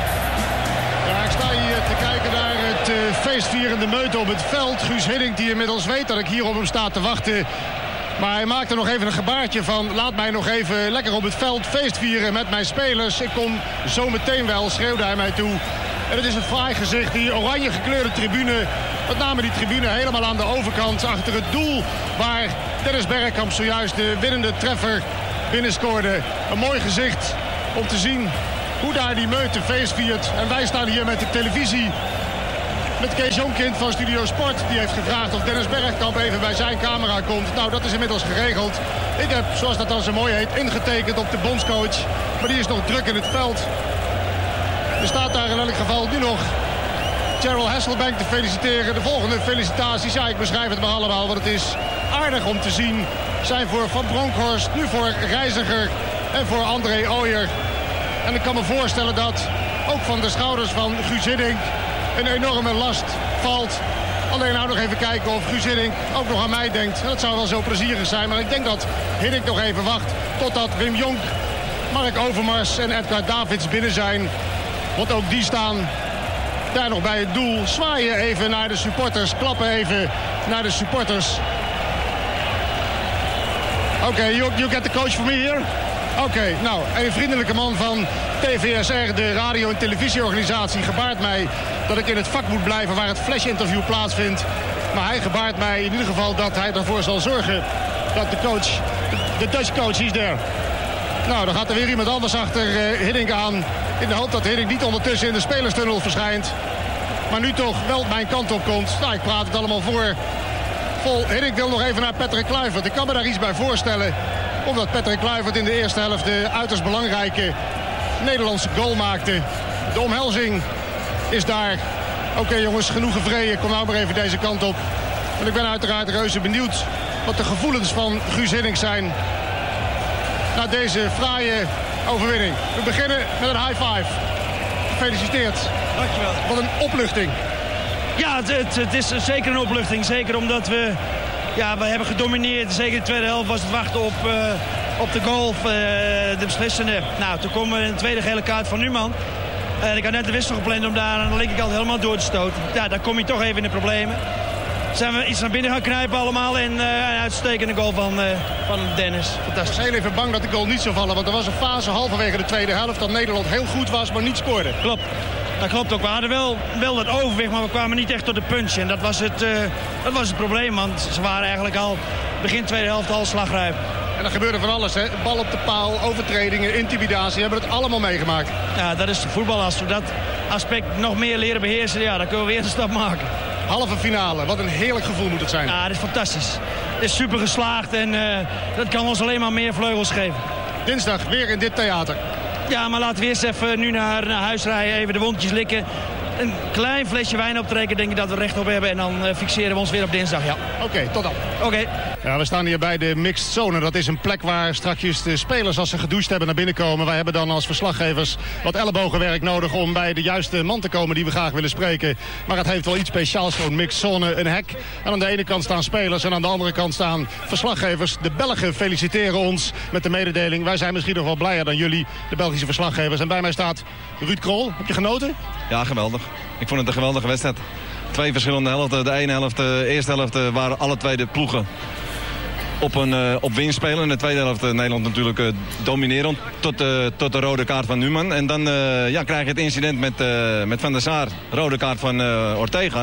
Ja, ik sta hier te kijken naar het feestvierende meute op het veld. Guus Hiddink die inmiddels weet dat ik hier op hem sta te wachten. Maar hij maakte nog even een gebaartje van laat mij nog even lekker op het veld feestvieren met mijn spelers. Ik kom zo meteen wel, schreeuwde hij mij toe. En het is een fraai gezicht, die oranje gekleurde tribune. Met name die tribune helemaal aan de overkant achter het doel waar Dennis Bergkamp zojuist de winnende treffer binnenscoorde. Een mooi gezicht om te zien hoe daar die meute feest viert. En wij staan hier met de televisie. Met Kees Jonkind van Studio Sport. Die heeft gevraagd of Dennis Bergkamp even bij zijn camera komt. Nou, dat is inmiddels geregeld. Ik heb, zoals dat dan zo mooi heet, ingetekend op de bondscoach. Maar die is nog druk in het veld. Er staat daar in elk geval nu nog Gerald Hasselbank te feliciteren. De volgende felicitaties, ja, ik beschrijf het maar allemaal, want het is aardig om te zien. Zijn voor Van Bronckhorst, nu voor Reiziger en voor André Ooyer. En ik kan me voorstellen dat ook van de schouders van Guus Hiddink een enorme last valt. Alleen nou nog even kijken of Guus Hiddink ook nog aan mij denkt. Dat zou wel zo plezierig zijn, maar ik denk dat Hiddink nog even wacht totdat Wim Jonk, Mark Overmars en Edgar Davids binnen zijn. Want ook die staan daar nog bij het doel. Zwaaien even naar de supporters, klappen even naar de supporters. Oké, you get the coach for me here? Oké, nou, een vriendelijke man van TVSR, de radio- en televisieorganisatie, gebaart mij dat ik in het vak moet blijven waar het flash-interview plaatsvindt. Maar hij gebaart mij in ieder geval dat hij ervoor zal zorgen dat de coach, de Dutch coach, is there. Nou, dan gaat er weer iemand anders achter Hiddink aan. In de hoop dat Hiddink niet ondertussen in de spelerstunnel verschijnt. Maar nu toch wel mijn kant op komt. Nou, ik praat het allemaal voor. Hiddink wil nog even naar Patrick Kluivert. Ik kan me daar iets bij voorstellen. Omdat Patrick Kluivert in de eerste helft de uiterst belangrijke Nederlandse goal maakte. De omhelzing is daar. Oké, jongens, genoeg gevreden. Kom nou maar even deze kant op. Want ik ben uiteraard reuze benieuwd wat de gevoelens van Guus Hiddink zijn na deze fraaie overwinning. We beginnen met een high five. Gefeliciteerd. Dankjewel. Wat een opluchting. Ja, het is zeker een opluchting. Zeker omdat we hebben gedomineerd. Zeker in de tweede helft was het wachten op de goal, de beslissende. Nou, toen komen we in de tweede gele kaart van Numan. En ik had net de wissel gepland om daar aan de linkerkant helemaal door te stoten. Ja, daar kom je toch even in de problemen. Zijn we iets naar binnen gaan knijpen allemaal en een uitstekende goal van Dennis. Fantastisch. Ik was heel even bang dat de goal niet zou vallen, want er was een fase halverwege de tweede helft dat Nederland heel goed was, maar niet scoorde. Klopt. Dat klopt ook. We hadden wel dat overwicht, maar we kwamen niet echt tot de punch. En dat was het probleem, want ze waren eigenlijk al begin tweede helft al slagrijp. En er gebeurde van alles, hè? Bal op de paal, overtredingen, intimidatie. We hebben het allemaal meegemaakt. Ja, dat is voetbal. Als we dat aspect nog meer leren beheersen, ja, dan kunnen we weer een stap maken. Halve finale, wat een heerlijk gevoel moet het zijn. Ja, dat is fantastisch. Het is super geslaagd en dat kan ons alleen maar meer vleugels geven. Dinsdag weer in dit theater. Ja, maar laten we eerst even nu naar huis rijden, even de wondjes likken. Een klein flesje wijn optrekken, denk ik dat we recht op hebben. En dan fixeren we ons weer op dinsdag, ja. Oké, tot dan. Oké. Ja, we staan hier bij de mixed zone. Dat is een plek waar straks de spelers, als ze gedoucht hebben, naar binnen komen. Wij hebben dan als verslaggevers wat ellebogenwerk nodig om bij de juiste man te komen die we graag willen spreken. Maar het heeft wel iets speciaals, zo'n mixed zone, een hek. En aan de ene kant staan spelers en aan de andere kant staan verslaggevers. De Belgen feliciteren ons met de mededeling. Wij zijn misschien nog wel blijer dan jullie, de Belgische verslaggevers. En bij mij staat Ruud Krol. Heb je genoten? Ja, geweldig. Ik vond het een geweldige wedstrijd. Twee verschillende helften. De ene helft, de eerste helft waren alle twee de ploegen op winst spelen. In de tweede helft Nederland natuurlijk dominerend tot de rode kaart van Numan. En dan krijg je het incident met Van der Sar, rode kaart van Ortega.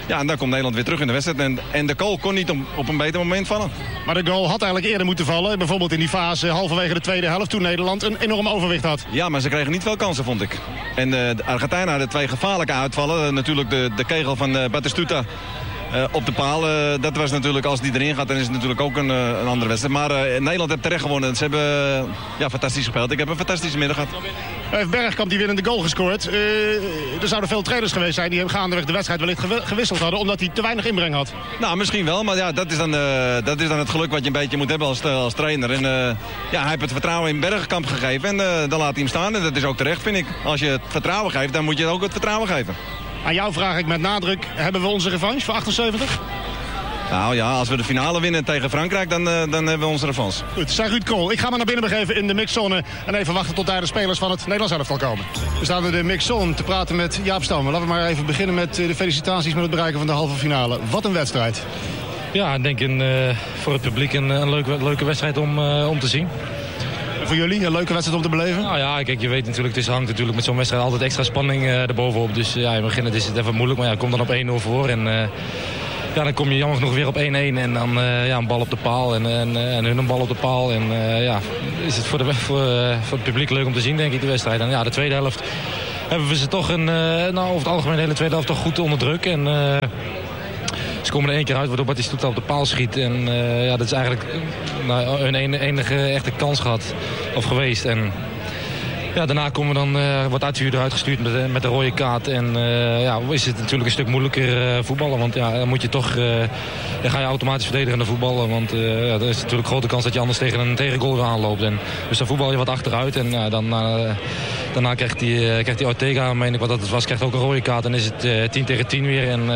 Ja, en dan komt Nederland weer terug in de wedstrijd. En de goal kon niet op een beter moment vallen. Maar de goal had eigenlijk eerder moeten vallen. Bijvoorbeeld in die fase halverwege de tweede helft toen Nederland een enorm overwicht had. Ja, maar ze kregen niet veel kansen, vond ik. En de Argentijnen hadden 2 gevaarlijke uitvallen. Natuurlijk de kegel van Batistuta op de paal. Dat was natuurlijk, als die erin gaat, dan is het natuurlijk ook een andere wedstrijd. Maar Nederland heeft terecht gewonnen. Ze hebben fantastisch gespeeld. Ik heb een fantastische middag gehad. Heeft Bergkamp die winnende goal gescoord. Er zouden veel trainers geweest zijn die hem gaandeweg de wedstrijd wellicht gewisseld hadden, omdat hij te weinig inbreng had. Nou, misschien wel. Maar ja, dat is dan het geluk wat je een beetje moet hebben als trainer. En hij heeft het vertrouwen in Bergkamp gegeven. En dan laat hij hem staan. En dat is ook terecht, vind ik. Als je het vertrouwen geeft, dan moet je ook het vertrouwen geven. Aan jou vraag ik met nadruk, hebben we onze revanche voor 78? Nou ja, als we de finale winnen tegen Frankrijk, dan hebben we onze revanche. Goed, zei Ruud Krol. Ik ga maar naar binnen begeven in de mixzone en even wachten tot daar de spelers van het Nederlands elftal komen. We staan in de mixzone te praten met Jaap Stam. Laten we maar even beginnen met de felicitaties met het bereiken van de halve finale. Wat een wedstrijd. Ja, ik denk voor het publiek een leuke wedstrijd om te zien. Voor jullie een leuke wedstrijd om te beleven? Nou ja, kijk, je weet natuurlijk, het hangt natuurlijk met zo'n wedstrijd altijd extra spanning erbovenop. Dus ja, in het begin is het even moeilijk, maar ja, kom dan op 1-0 voor. En dan kom je jammer genoeg weer op 1-1 en dan een bal op de paal en hun een bal op de paal. En is het voor het publiek leuk om te zien, denk ik, de wedstrijd. En ja, de tweede helft hebben we ze toch over het algemeen de hele tweede helft toch goed onder druk. En ze komen er 1 keer uit waardoor Batistuta op de paal schiet. En dat is eigenlijk hun enige echte kans gehad of geweest. En ja, daarna wordt Athieu eruit gestuurd met de rode kaart. En is het natuurlijk een stuk moeilijker voetballen. Want ja, dan moet je toch ga je automatisch verdedigende voetballen. Want er is natuurlijk een grote kans dat je anders tegen een tegengoal aanloopt. Dus dan voetbal je wat achteruit. En daarna krijgt die Ortega, meen ik wat dat was, krijgt ook een rode kaart. En is het 10 tegen 10 weer. En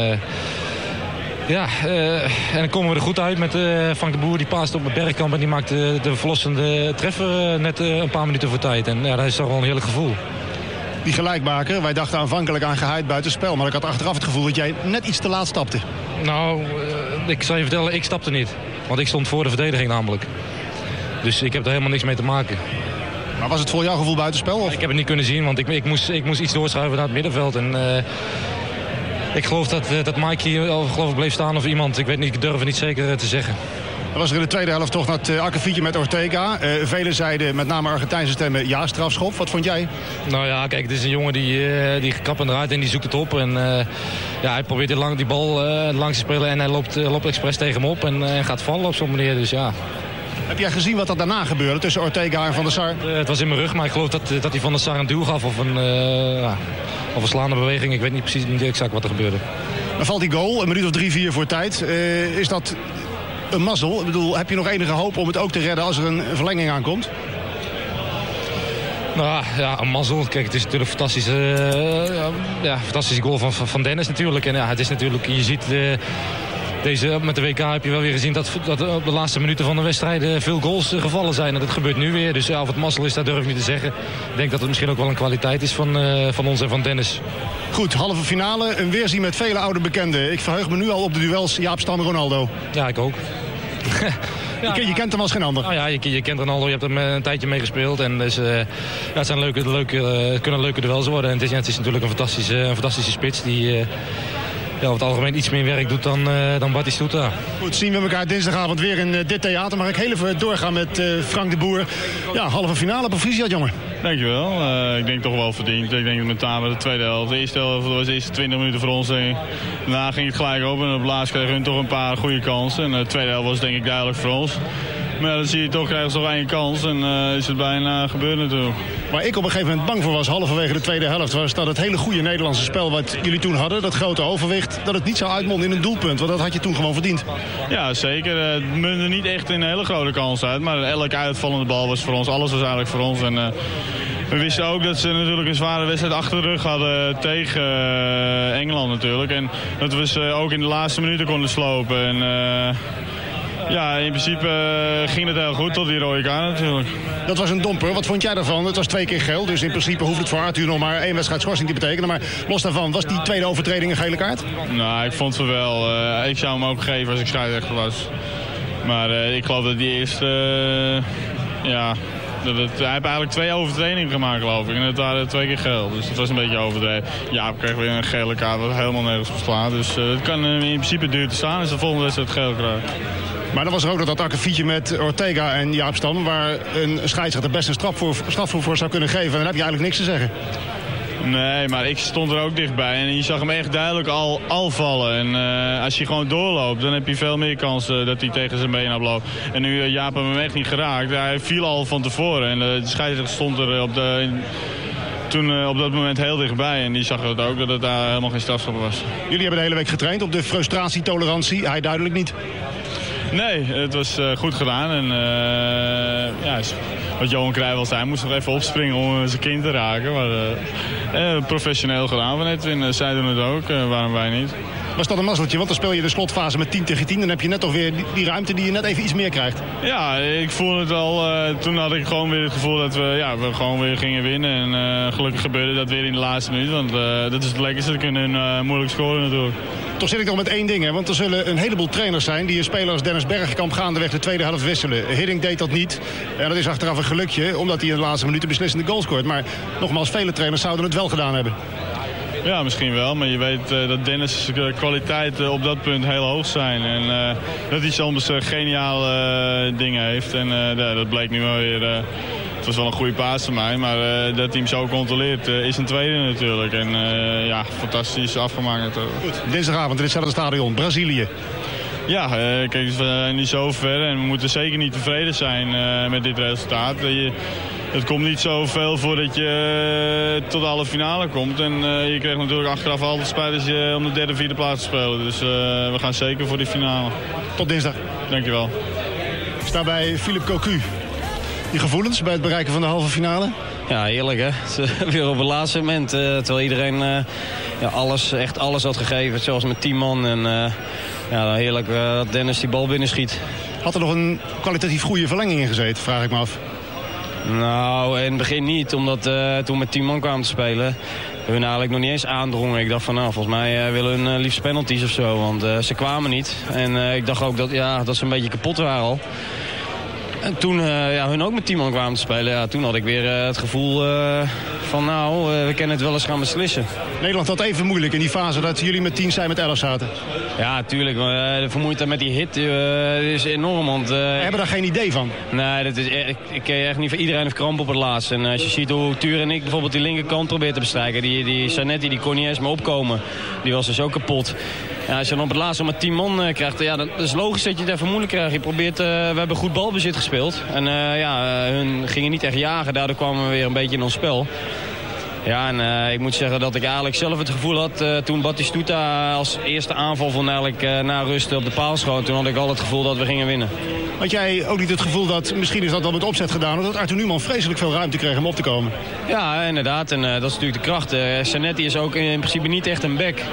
dan komen we er goed uit met Frank de Boer. Die paast op Bergkamp en die maakt de verlossende treffer net een paar minuten voor tijd. En ja, dat is toch wel een heerlijk gevoel. Die gelijkmaker, wij dachten aanvankelijk aan geheid buitenspel. Maar ik had achteraf het gevoel dat jij net iets te laat stapte. Nou, ik zal je vertellen, ik stapte niet. Want ik stond voor de verdediging namelijk. Dus ik heb er helemaal niks mee te maken. Maar was het voor jouw gevoel buitenspel? Of? Ik heb het niet kunnen zien, want ik moest iets doorschuiven naar het middenveld. En ik geloof dat Mike hier bleef staan of iemand. Ik weet niet, ik durf het niet zeker te zeggen. Er was er in de tweede helft toch dat akkefietje met Ortega. Velen zeiden, met name Argentijnse stemmen, ja, strafschop. Wat vond jij? Nou ja, kijk, het is een jongen die kapt eruit en die zoekt het op. En hij probeert die bal langs te spelen en hij loopt expres tegen hem op en gaat vallen op zo'n manier. Dus ja. Heb jij gezien wat er daarna gebeurde tussen Ortega en Van der Sar? Het was in mijn rug, maar ik geloof dat hij Van der Sar een duw gaf of een slaande beweging. Ik weet niet exact wat er gebeurde. Dan valt die goal, een minuut of 3-4 voor tijd. Is dat een mazzel? Ik bedoel, heb je nog enige hoop om het ook te redden als er een verlenging aankomt? Nou ja, een mazzel. Kijk, het is natuurlijk een fantastische goal van Dennis natuurlijk. En ja, het is natuurlijk, je ziet met de WK heb je wel weer gezien dat op de laatste minuten van de wedstrijd veel goals gevallen zijn. En dat gebeurt nu weer. Dus ja, of het mazzel is, dat durf ik niet te zeggen. Ik denk dat het misschien ook wel een kwaliteit is van ons en van Dennis. Goed, halve finale. Een weerzien met vele oude bekenden. Ik verheug me nu al op de duels Jaap Stam en Ronaldo. Ja, ik ook. Je kent hem als geen ander. Nou ja, je kent Ronaldo, je hebt hem een tijdje meegespeeld. En dus, het zijn kunnen leuke duels worden. En het is natuurlijk een fantastische spits die over het algemeen iets meer werk doet dan Batistuta. Goed, zien we elkaar dinsdagavond weer in dit theater. Mag ik heel even doorgaan met Frank de Boer. Ja, halve finale, proficiat jongen. Dankjewel. Ik denk toch wel verdiend. Ik denk met name de tweede helft. De eerste helft was de eerste 20 minuten voor ons. Daarna ging het gelijk op en op laatst kregen hun toch een paar goede kansen. En de tweede helft was denk ik duidelijk voor ons. Maar ja, dan zie je toch, krijgen ze toch 1 kans en is het bijna gebeurd natuurlijk. Waar ik op een gegeven moment bang voor was, halverwege de tweede helft, was dat het hele goede Nederlandse spel wat jullie toen hadden, dat grote overwicht, dat het niet zou uitmonden in een doelpunt. Want dat had je toen gewoon verdiend. Ja, zeker. Het mundde niet echt in een hele grote kans uit. Maar elke uitvallende bal was voor ons. Alles was eigenlijk voor ons. En we wisten ook dat ze natuurlijk een zware wedstrijd achter de rug hadden tegen Engeland natuurlijk. En dat we ze ook in de laatste minuten konden slopen. En ja, in principe ging het heel goed tot die rode kaart natuurlijk. Dat was een domper. Wat vond jij daarvan? Het was 2 keer geel, dus in principe hoeft het voor Arthur nog maar 1 wedstrijd schorsing te betekenen. Maar los daarvan, was die tweede overtreding een gele kaart? Nou, ik vond het wel. Ik zou hem ook geven als ik scheidsrechter was. Maar ik geloof dat die eerste Hij heeft eigenlijk 2 overtredingen gemaakt, geloof ik. En het waren 2 keer geel. Dus dat was een beetje overdreven. Jaap kreeg weer een gele kaart wat helemaal nergens op slaat. Dus het kan in principe duur te staan. Dus de volgende wedstrijd geel krijgt. Maar dan was er ook nog dat akkefietje met Ortega en Jaap Stam, waar een scheidsrechter best een strafschop voor zou kunnen geven. En dan heb je eigenlijk niks te zeggen. Nee, maar ik stond er ook dichtbij en je zag hem echt duidelijk al vallen. En als je gewoon doorloopt, dan heb je veel meer kans dat hij tegen zijn been oploopt. En nu Jaap hem echt niet geraakt. Hij viel al van tevoren en de scheidsrechter stond er toen op dat moment heel dichtbij. En die zag het ook dat het daar helemaal geen strafschop was. Jullie hebben de hele week getraind op de frustratietolerantie. Hij duidelijk niet. Nee, het was goed gedaan. En wat Johan Cruijff al zei, hij moest nog even opspringen om zijn kind te raken. Maar professioneel gedaan van Edwin. Zij doen het ook, waarom wij niet. Was dat een mazzeltje? Want dan speel je de slotfase met 10 tegen 10. Dan heb je net toch weer die ruimte die je net even iets meer krijgt. Ja, ik voelde het al. Toen had ik gewoon weer het gevoel dat we gewoon weer gingen winnen. En gelukkig gebeurde dat weer in de laatste minuut. Want dat is het lekkerste. Ze kunnen moeilijk scoren natuurlijk. Toch zit ik nog met één ding, hè? Want er zullen een heleboel trainers zijn die een speler als Dennis Bergkamp gaandeweg de tweede helft wisselen. Hiddink deed dat niet. En dat is achteraf een gelukje, omdat hij in de laatste minuut de beslissende goal scoort. Maar nogmaals, vele trainers zouden het wel gedaan hebben. Ja, misschien wel. Maar je weet dat Dennis' kwaliteiten op dat punt heel hoog zijn. En dat hij soms geniale dingen heeft. En dat bleek nu wel weer. Het was wel een goede paas van mij. Maar dat hij hem zo controleert is een tweede natuurlijk. En fantastisch afgemaakt natuurlijk. Goed, dinsdagavond in hetzelfde stadion, Brazilië. Ja, kijk, we zijn niet zo ver. En we moeten zeker niet tevreden zijn met dit resultaat. Het komt niet zoveel voordat je tot de halve finale komt. En je krijgt natuurlijk achteraf altijd spijt als je om de derde, vierde plaats te spelen. Dus we gaan zeker voor die finale. Tot dinsdag. Dankjewel. Ik sta bij Philippe Cocu. Die gevoelens bij het bereiken van de halve finale? Ja, heerlijk hè. Weer op het laatste moment. Terwijl iedereen echt alles had gegeven. Zoals met 10 man. En heerlijk dat Dennis die bal binnenschiet. Had er nog een kwalitatief goede verlenging in gezeten, vraag ik me af. Nou, in het begin niet, omdat toen we met 10 man kwamen te spelen, hun eigenlijk nog niet eens aandrongen. Ik dacht van, volgens mij willen hun liefst penalties of zo, want ze kwamen niet. En ik dacht ook dat ze een beetje kapot waren al. En toen hun ook met 10 man kwamen te spelen, toen had ik weer het gevoel van we kunnen het wel eens gaan beslissen. Nederland had even moeilijk in die fase dat jullie met 10 met 11 zaten. Ja, tuurlijk. De vermoeidheid met die hit is enorm. Want, we hebben daar geen idee van. Nee, ik ken echt niet van iedereen heeft kramp op het laatst. En als je ziet hoe Tuur en ik bijvoorbeeld die linkerkant proberen te bestrijken. Die Zanetti die kon niet eens meer opkomen. Die was dus ook kapot. Ja, als je dan op het laatst met 10 man krijgt, dan is het logisch dat je het even moeilijk krijgt. Je probeert, we hebben goed balbezit gespeeld. En hun gingen niet echt jagen. Daardoor kwamen we weer een beetje in ons spel. Ja, en ik moet zeggen dat ik eigenlijk zelf het gevoel had toen Batistuta als eerste aanval van eigenlijk na rust op de paal schoot. Toen had ik al het gevoel dat we gingen winnen. Had jij ook niet het gevoel dat, misschien is dat wel met opzet gedaan, dat Arthur Numan vreselijk veel ruimte kreeg om op te komen? Ja, inderdaad. En dat is natuurlijk de kracht. Zanetti is ook in principe niet echt een back.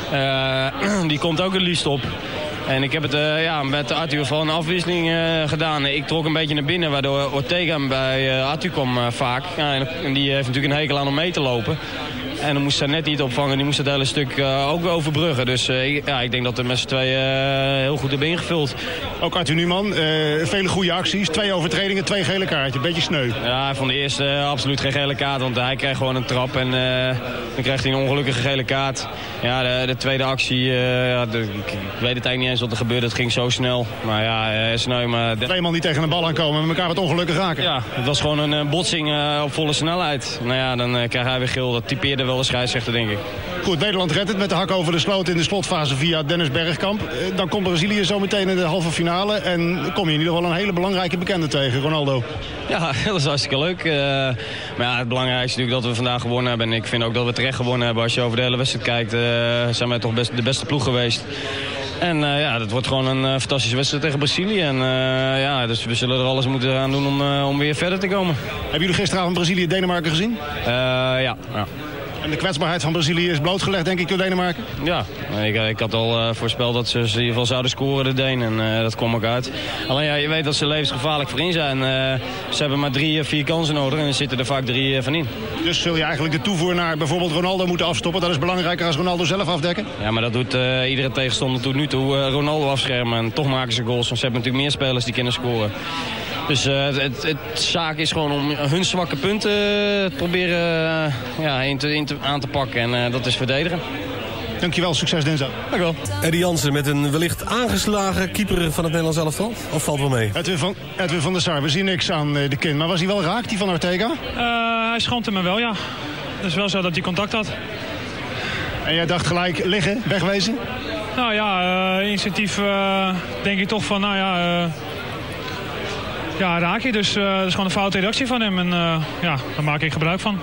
Die komt ook het liefst op. En ik heb het met Arthur van een afwisseling gedaan. Ik trok een beetje naar binnen, waardoor Ortega bij Arthur kwam vaak. Ja, en die heeft natuurlijk een hekel aan om mee te lopen. En dan moest Zanetti het opvangen. Die moest het hele stuk ook weer overbruggen. Dus ik denk dat we met z'n tweeën heel goed hebben ingevuld. Ook Arthur Numan, vele goede acties. 2 overtredingen, 2 gele kaartjes. Beetje sneu. Ja, van de eerste absoluut geen gele kaart. Want hij kreeg gewoon een trap. En dan kreeg hij een ongelukkige gele kaart. Ja, de tweede actie, ik weet het eigenlijk niet eens wat er gebeurde. Het ging zo snel. Maar sneu. Maar 2 man die tegen de bal aankomen en met elkaar wat ongelukkig raken. Ja, het was gewoon een botsing op volle snelheid. Nou ja, dan krijgt hij weer geel. Dat typeerde wel de scheidsrechter, denk ik. Goed, Nederland redt het met de hak over de sloot in de slotfase via Dennis Bergkamp. Dan komt Brazilië zo meteen in de halve finale. En kom je in ieder geval een hele belangrijke bekende tegen, Ronaldo. Ja, dat is hartstikke leuk. Maar het belangrijkste is natuurlijk dat we vandaag gewonnen hebben. En ik vind ook dat we terecht gewonnen hebben. Als je over de hele wedstrijd kijkt, zijn wij toch de beste ploeg geweest. En dat wordt gewoon een fantastische wedstrijd tegen Brazilië. En dus we zullen er alles moeten aan doen om weer verder te komen. Hebben jullie gisteravond Brazilië-Denemarken gezien? Ja. En de kwetsbaarheid van Brazilië is blootgelegd, denk ik, door Denemarken? Ja, ik had al voorspeld dat ze in ieder geval zouden scoren, de Denen. En dat kwam ook uit. Alleen je weet dat ze levensgevaarlijk voorin zijn. Ze hebben maar 3 of 4 kansen nodig en er zitten er vaak 3 van in. Dus zul je eigenlijk de toevoer naar bijvoorbeeld Ronaldo moeten afstoppen? Dat is belangrijker als Ronaldo zelf afdekken? Ja, maar dat doet iedere tegenstander tot nu toe. Ronaldo afschermen en toch maken ze goals. Want ze hebben natuurlijk meer spelers die kunnen scoren. Dus het zaak is gewoon om hun zwakke punten te proberen aan te pakken. En dat is verdedigen. Dankjewel, succes dinsdag. Dankjewel. Eddie Jansen met een wellicht aangeslagen keeper van het Nederlands elftal? Of valt wel mee? Edwin van der Sar, we zien niks aan de kin. Maar was hij wel raak, die van Ortega? Hij schoomt hem wel, ja. Het is wel zo dat hij contact had. En jij dacht gelijk liggen, wegwezen? Nou ja, instinctief denk ik toch van, raak je. Dus dat is gewoon een foute reactie van hem. En daar maak ik gebruik van.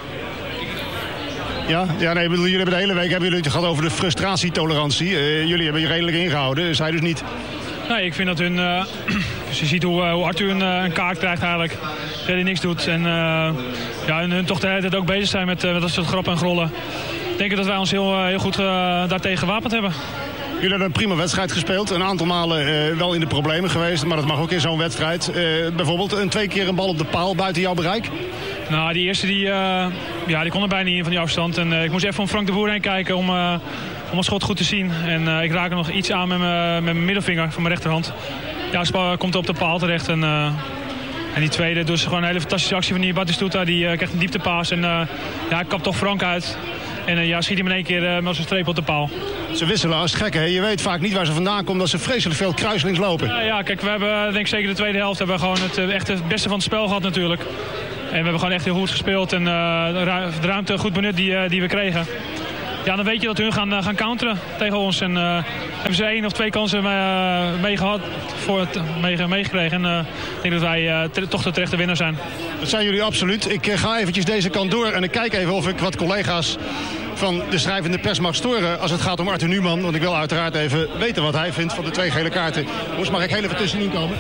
Ja, nee, jullie hebben de hele week het gehad over de frustratietolerantie. Jullie hebben je redelijk ingehouden, zij dus niet. Nee, ik vind dat hun... dus je ziet hoe Arthur een kaart krijgt eigenlijk. Verder niks doet. En hun toch de hele tijd ook bezig zijn met dat soort grappen en grollen. Ik denk dat wij ons heel goed daartegen gewapend hebben. Jullie hebben een prima wedstrijd gespeeld. Een aantal malen wel in de problemen geweest. Maar dat mag ook in zo'n wedstrijd. Bijvoorbeeld 2 keer een bal op de paal buiten jouw bereik. Nou, die eerste die kon er bijna niet in van die afstand. En ik moest even om Frank de Boer heen kijken om een schot goed te zien. En ik raak er nog iets aan met mijn middelvinger van mijn rechterhand. Ja, de komt op de paal terecht. En die tweede, dus gewoon een hele fantastische actie van die Batistuta. Die krijgt een dieptepaas. En ik kap toch Frank uit. En schiet hem in één keer met zijn streep op de paal. Ze wisselen als gekke, hè? Je weet vaak niet waar ze vandaan komen, dat ze vreselijk veel kruiselings lopen. Ja, kijk, we hebben denk ik zeker de tweede helft hebben we gewoon het beste van het spel gehad natuurlijk. En we hebben gewoon echt heel goed gespeeld en de ruimte goed benut die we kregen. Ja, dan weet je dat hun gaan counteren tegen ons. En hebben ze 1 of 2 kansen meegekregen. En ik denk dat wij toch de terechte winnaar zijn. Dat zijn jullie absoluut. Ik ga eventjes deze kant door en ik kijk even of ik wat collega's van de schrijvende pers mag storen als het gaat om Arthur Numan. Want ik wil uiteraard even weten wat hij vindt van de 2 gele kaarten. Moest mag ik heel even tussenin komen?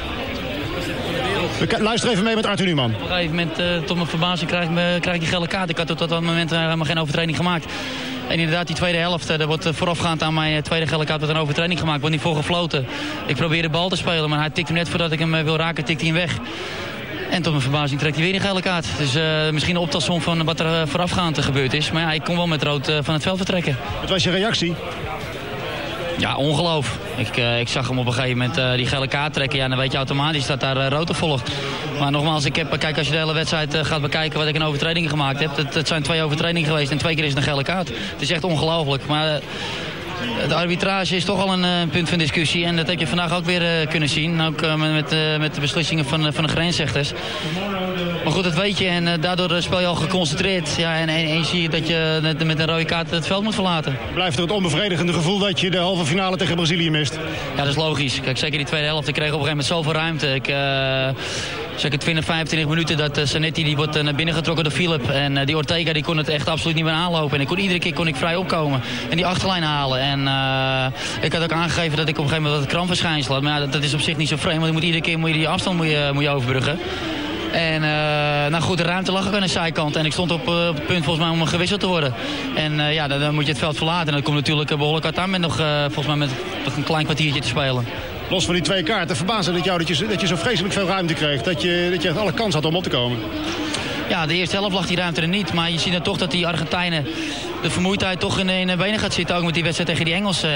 Luister even mee met Arthur Numan. Op een gegeven moment, tot mijn verbazing, krijg ik die gele kaart. Ik had tot dat moment helemaal geen overtreding gemaakt. En inderdaad, die tweede helft, er wordt voorafgaand aan mijn tweede gele kaart een overtreding gemaakt. Wordt niet voor gefloten. Ik probeer de bal te spelen, maar hij tikt hem net voordat ik hem wil raken, tikt hij hem weg. En tot mijn verbazing trekt hij weer een gele kaart. Dus misschien een optelsom van wat er voorafgaand gebeurd is. Maar ja, ik kon wel met rood van het veld vertrekken. Wat was je reactie? Ja, ongeloof. Ik zag hem op een gegeven moment die gele kaart trekken. Ja, dan weet je automatisch dat daar rood op volgt. Maar nogmaals, kijk, als je de hele wedstrijd gaat bekijken wat ik in overtredingen gemaakt heb. Het zijn 2 overtredingen geweest en 2 keer is het een gele kaart. Het is echt ongelooflijk. Maar de arbitrage is toch al een punt van discussie. En dat heb je vandaag ook weer kunnen zien. Ook met de beslissingen van de grensrechters. Maar goed, dat weet je. En daardoor speel je al geconcentreerd. Ja, en zie je dat je met een rode kaart het veld moet verlaten. Blijft er het onbevredigende gevoel dat je de halve finale tegen Brazilië mist? Ja, dat is logisch. Kijk, zeker die tweede helft. Ik kreeg op een gegeven moment zoveel ruimte. Zeker 20, 25 minuten dat Zanetti die wordt naar binnen getrokken door Philip. En die Ortega die kon het echt absoluut niet meer aanlopen. En iedere keer kon ik vrij opkomen. En die achterlijn halen. En ik had ook aangegeven dat ik op een gegeven moment wat krampverschijnsel had. Maar ja, dat is op zich niet zo vreemd. Want iedere keer moet je die afstand moet je overbruggen. En nou goed, de ruimte lag ook aan de zijkant. En ik stond op het punt volgens mij om gewisseld te worden. En dan moet je het veld verlaten. En dat komt natuurlijk behoorlijk hard aan met nog volgens mij met nog een klein kwartiertje te spelen. Los van die 2 kaarten, verbaasde het jou dat je zo vreselijk veel ruimte kreeg? Dat je alle kans had om op te komen? Ja, de eerste helft lag die ruimte er niet. Maar je ziet dan toch dat die Argentijnen de vermoeidheid toch in de benen gaat zitten. Ook met die wedstrijd tegen die Engelsen.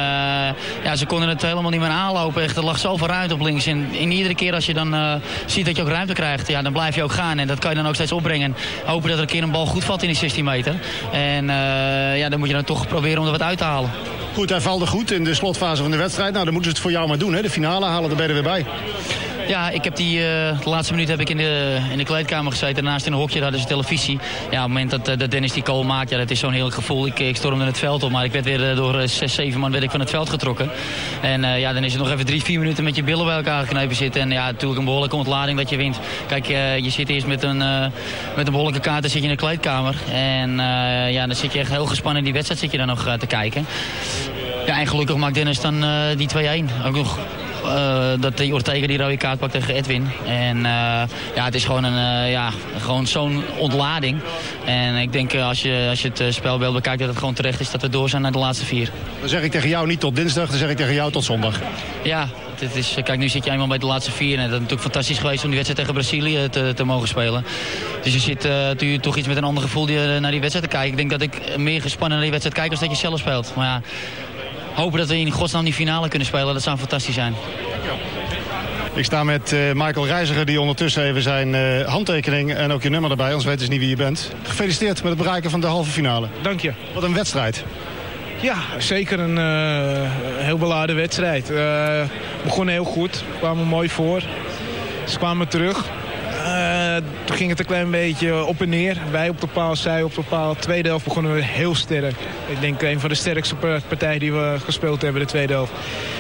En ze konden het helemaal niet meer aanlopen. Echt, er lag zoveel ruimte op links. En iedere keer als je dan ziet dat je ook ruimte krijgt, ja, dan blijf je ook gaan. En dat kan je dan ook steeds opbrengen. Hopen dat er een keer een bal goed valt in die 16 meter. En dan moet je dan toch proberen om er wat uit te halen. Goed, hij valde goed in de slotfase van de wedstrijd. Nou, dan moeten ze het voor jou maar doen, hè? De finale halen, daar ben je er weer bij. Ja, ik heb de laatste minuut heb ik in de kleedkamer gezeten. Daarnaast in een hokje, daar hadden ze televisie. Ja, op het moment dat Dennis die goal maakt, ja, dat is zo'n heerlijk gevoel. Ik stormde het veld op, maar ik werd weer door 6, 7 man van het veld getrokken. En dan is het nog even 3, 4 minuten met je billen bij elkaar geknepen zitten. En ja, natuurlijk een behoorlijke ontlading dat je wint. Kijk, je zit eerst met een behoorlijke kaart, dan zit je in de kleedkamer. En dan zit je echt heel gespannen in die wedstrijd zit je dan nog te kijken. Ja, en gelukkig maakt Dennis dan die 2-1. Ook nog dat die Ortega die rode kaart pakt tegen Edwin. En het is gewoon gewoon zo'n ontlading. En ik denk als je het spelbeeld bekijkt dat het gewoon terecht is dat we door zijn naar de laatste 4. Dan zeg ik tegen jou niet tot dinsdag, dan zeg ik tegen jou tot zondag. Ja, kijk, nu zit je eenmaal bij de laatste 4. En dat is natuurlijk fantastisch geweest om die wedstrijd tegen Brazilië te mogen spelen. Dus je zit toch iets met een ander gevoel naar die wedstrijd te kijken. Ik denk dat ik meer gespannen naar die wedstrijd kijk als dat je zelf speelt. Maar ja, hopen dat we in godsnaam die finale kunnen spelen, dat zou fantastisch zijn. Ik sta met Michael Reiziger, die ondertussen even zijn handtekening en ook je nummer erbij, anders weten ze niet wie je bent. Gefeliciteerd met het bereiken van de halve finale. Dank je. Wat een wedstrijd. Ja, zeker een heel beladen wedstrijd. We begonnen heel goed, we kwamen mooi voor. Ze kwamen terug. Toen ging het een klein beetje op en neer. Wij op de paal, zij op de paal. Tweede helft begonnen we heel sterk. Ik denk een van de sterkste partijen die we gespeeld hebben, de tweede helft.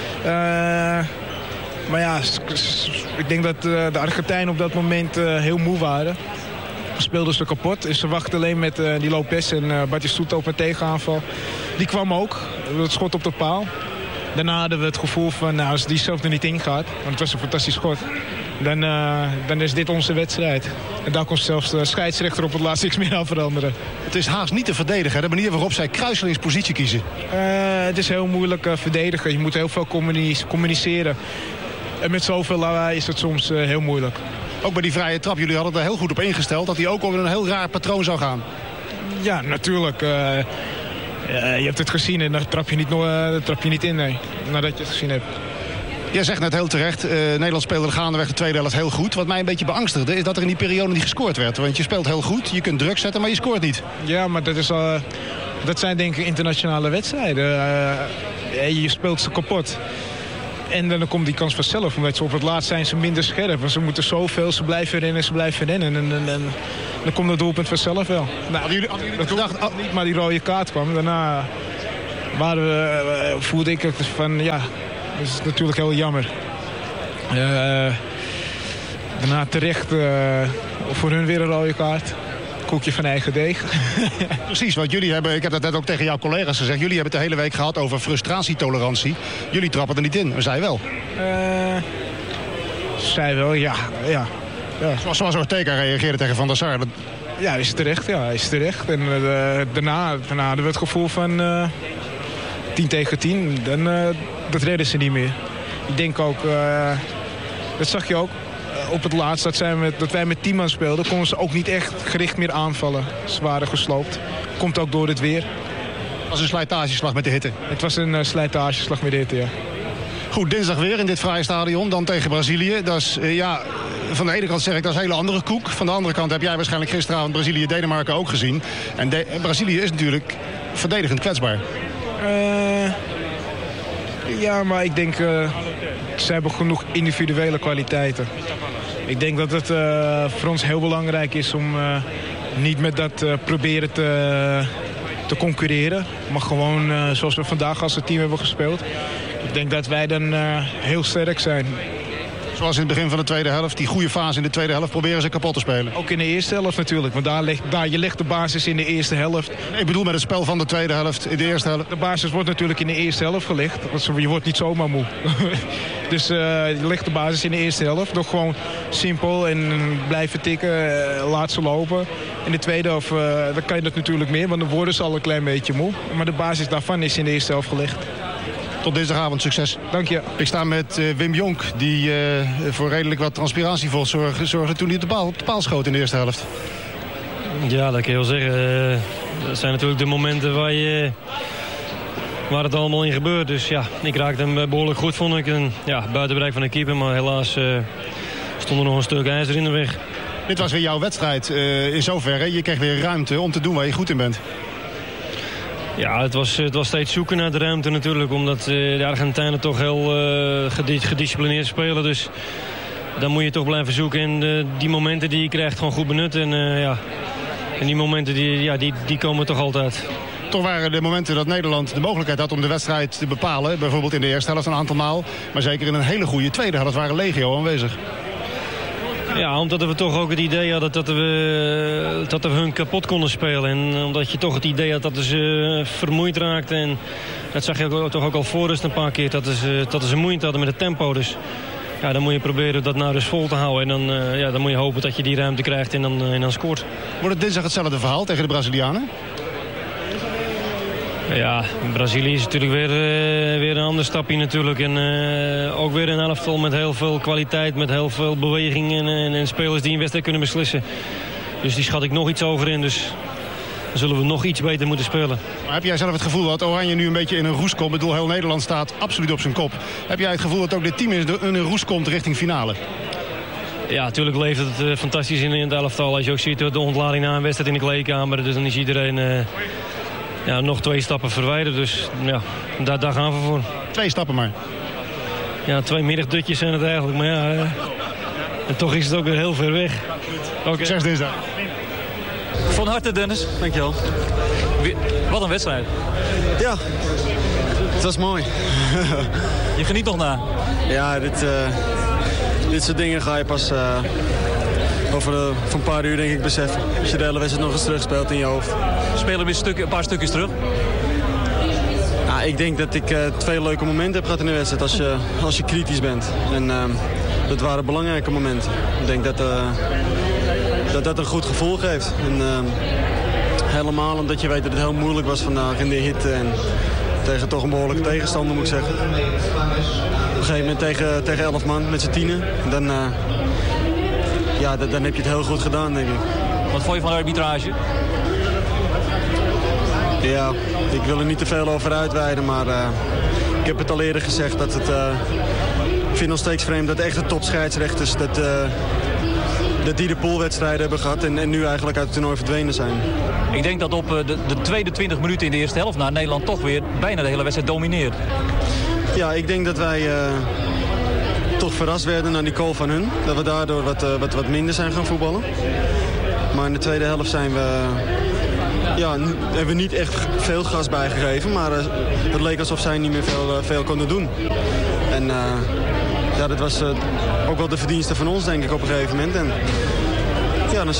Maar ja, ik denk dat de Argentijnen op dat moment heel moe waren. Speelden ze kapot. En ze wachten alleen met die Lopez en Batistuta op een tegenaanval. Die kwam ook. Het schot op de paal. Daarna hadden we het gevoel van, nou, als die zelf er niet in gaat, want het was een fantastisch schot, dan is dit onze wedstrijd. En daar kon zelfs de scheidsrechter op het laatst niks meer aan veranderen. Het is haast niet te verdedigen, de manier waarop zij kruiselings positie kiezen. Het is heel moeilijk verdedigen. Je moet heel veel communiceren. En met zoveel lawaai is het soms heel moeilijk. Ook bij die vrije trap, jullie hadden er heel goed op ingesteld dat hij ook op een heel raar patroon zou gaan. Ja, natuurlijk. Je hebt het gezien en daar trap je niet in, nee, nadat je het gezien hebt. Jij zegt net heel terecht, Nederland speelde gaandeweg de tweede helft heel goed. Wat mij een beetje beangstigde is dat er in die periode niet gescoord werd. Want je speelt heel goed, je kunt druk zetten, maar je scoort niet. Ja, maar dat zijn denk ik internationale wedstrijden. Je speelt ze kapot. En dan komt die kans vanzelf, omdat ze op het laatst zijn ze minder scherp. Want ze moeten zoveel, ze blijven rennen. En dan komt het doelpunt vanzelf wel. Nou, ik dacht niet, maar die rode kaart kwam. Daarna voelde ik het van, ja, dat is natuurlijk heel jammer. Daarna terecht voor hun weer een rode kaart. Koekje van eigen deeg. Precies, want jullie hebben, ik heb dat net ook tegen jouw collega's gezegd, jullie hebben het de hele week gehad over frustratietolerantie. Jullie trappen er niet in, maar zij wel. Zij wel, ja. Zoals Ortega reageerde tegen Van der Sar. Ja, is terecht. En daarna hadden we het gevoel van 10 tegen 10. Dat redden ze niet meer. Ik denk ook, dat zag je ook. Op het laatst dat wij met 10 man speelden, konden ze ook niet echt gericht meer aanvallen. Ze waren gesloopt. Komt ook door het weer. Het was een slijtageslag met de hitte. Het was een slijtageslag met de hitte, ja. Goed, dinsdag weer in dit fraaie stadion, dan tegen Brazilië. Dat is, van de ene kant zeg ik, dat is een hele andere koek. Van de andere kant heb jij waarschijnlijk gisteravond Brazilië-Denemarken ook gezien. En Brazilië is natuurlijk verdedigend kwetsbaar. Ja, maar ik denk, ze hebben genoeg individuele kwaliteiten. Ik denk dat het voor ons heel belangrijk is om niet met dat proberen te concurreren. Maar gewoon zoals we vandaag als het team hebben gespeeld. Ik denk dat wij dan heel sterk zijn. Zoals in het begin van de tweede helft, die goede fase in de tweede helft proberen ze kapot te spelen. Ook in de eerste helft natuurlijk, want je legt de basis in de eerste helft. Ik bedoel met het spel van de tweede helft in de eerste helft. De basis wordt natuurlijk in de eerste helft gelegd, want je wordt niet zomaar moe. Dus je legt de basis in de eerste helft, door gewoon simpel en blijven tikken, laat ze lopen. In de tweede helft dan kan je dat natuurlijk meer, want dan worden ze al een klein beetje moe. Maar de basis daarvan is in de eerste helft gelegd. Tot dinsdagavond, succes. Dank je. Ik sta met Wim Jonk, die voor redelijk wat transpiratievocht zorgde toen hij op de paal schoot in de eerste helft. Ja, dat kan je wel zeggen. Dat zijn natuurlijk de momenten waar het allemaal in gebeurt. Dus ja, ik raakte hem behoorlijk goed, vond ik. En, ja, buiten bereik van de keeper, maar helaas stond er nog een stuk ijzer in de weg. Dit was weer jouw wedstrijd in zoverre. Je kreeg weer ruimte om te doen waar je goed in bent. Ja, het was steeds zoeken naar de ruimte natuurlijk. Omdat de Argentijnen toch heel gedisciplineerd spelen. Dus dan moet je toch blijven zoeken. En die momenten die je krijgt gewoon goed benutten. En die momenten die komen toch altijd. Toch waren de momenten dat Nederland de mogelijkheid had om de wedstrijd te bepalen. Bijvoorbeeld in de eerste helft een aantal maal. Maar zeker in een hele goede tweede helft waren legio aanwezig. Ja, omdat we toch ook het idee hadden dat we hun kapot konden spelen. En omdat je toch het idee had dat ze vermoeid raakten. En dat zag je toch ook al voor rust een paar keer. Dat ze moeite hadden met het tempo. Dus ja, dan moet je proberen dat nou dus vol te houden. En dan moet je hopen dat je die ruimte krijgt en dan scoort. Wordt het dinsdag hetzelfde verhaal tegen de Brazilianen? Ja, Brazilië is natuurlijk weer een ander stapje natuurlijk. En ook weer een elftal met heel veel kwaliteit, met heel veel beweging en spelers die een wedstrijd kunnen beslissen. Dus die schat ik nog iets hoger in. Dus zullen we nog iets beter moeten spelen. Maar heb jij zelf het gevoel dat Oranje nu een beetje in een roes komt? Ik bedoel, heel Nederland staat absoluut op zijn kop. Heb jij het gevoel dat ook dit team in een roes komt richting finale? Ja, natuurlijk leeft het fantastisch in het elftal. Als je ook ziet de ontlading na een wedstrijd in de kleedkamer. Dus dan is iedereen nog 2 stappen verwijderd. Dus ja, daar gaan we voor. 2 stappen maar. Ja, 2 middagdutjes zijn het eigenlijk. Maar ja, en toch is het ook weer heel ver weg. Succes dinsdag. Van harte Dennis, dankjewel. Wat een wedstrijd. Ja, het was mooi. Je geniet nog na? Ja, dit soort dingen ga je pas over een paar uur denk ik beseffen. Als je de hele wedstrijd nog eens terugspeelt in je hoofd. Spelen we een paar stukjes terug? Nou, ik denk dat ik 2 leuke momenten heb gehad in de wedstrijd als je kritisch bent. En dat waren belangrijke momenten. Ik denk dat een goed gevoel geeft. En, helemaal omdat je weet dat het heel moeilijk was vandaag in de hitte. En tegen toch een behoorlijke tegenstander moet ik zeggen. Op een gegeven moment tegen 11 man met z'n 10. Dan heb je het heel goed gedaan, denk ik. Wat vond je van de arbitrage? Ja, ik wil er niet te veel over uitweiden, maar ik heb het al eerder gezegd dat het... ik vind nog steeds vreemd dat echt de topscheidsrechters dat die de poolwedstrijden hebben gehad en nu eigenlijk uit het toernooi verdwenen zijn. Ik denk dat op de tweede 20 minuten in de eerste helft Nederland toch weer bijna de hele wedstrijd domineert. Ja, ik denk dat wij toch verrast werden naar die goal van hun. Dat we daardoor wat minder zijn gaan voetballen. Maar in de tweede helft hebben we niet echt veel gas bijgegeven. Maar het leek alsof zij niet meer veel konden doen. En dat was ook wel de verdienste van ons, denk ik, op een gegeven moment. En ja, dan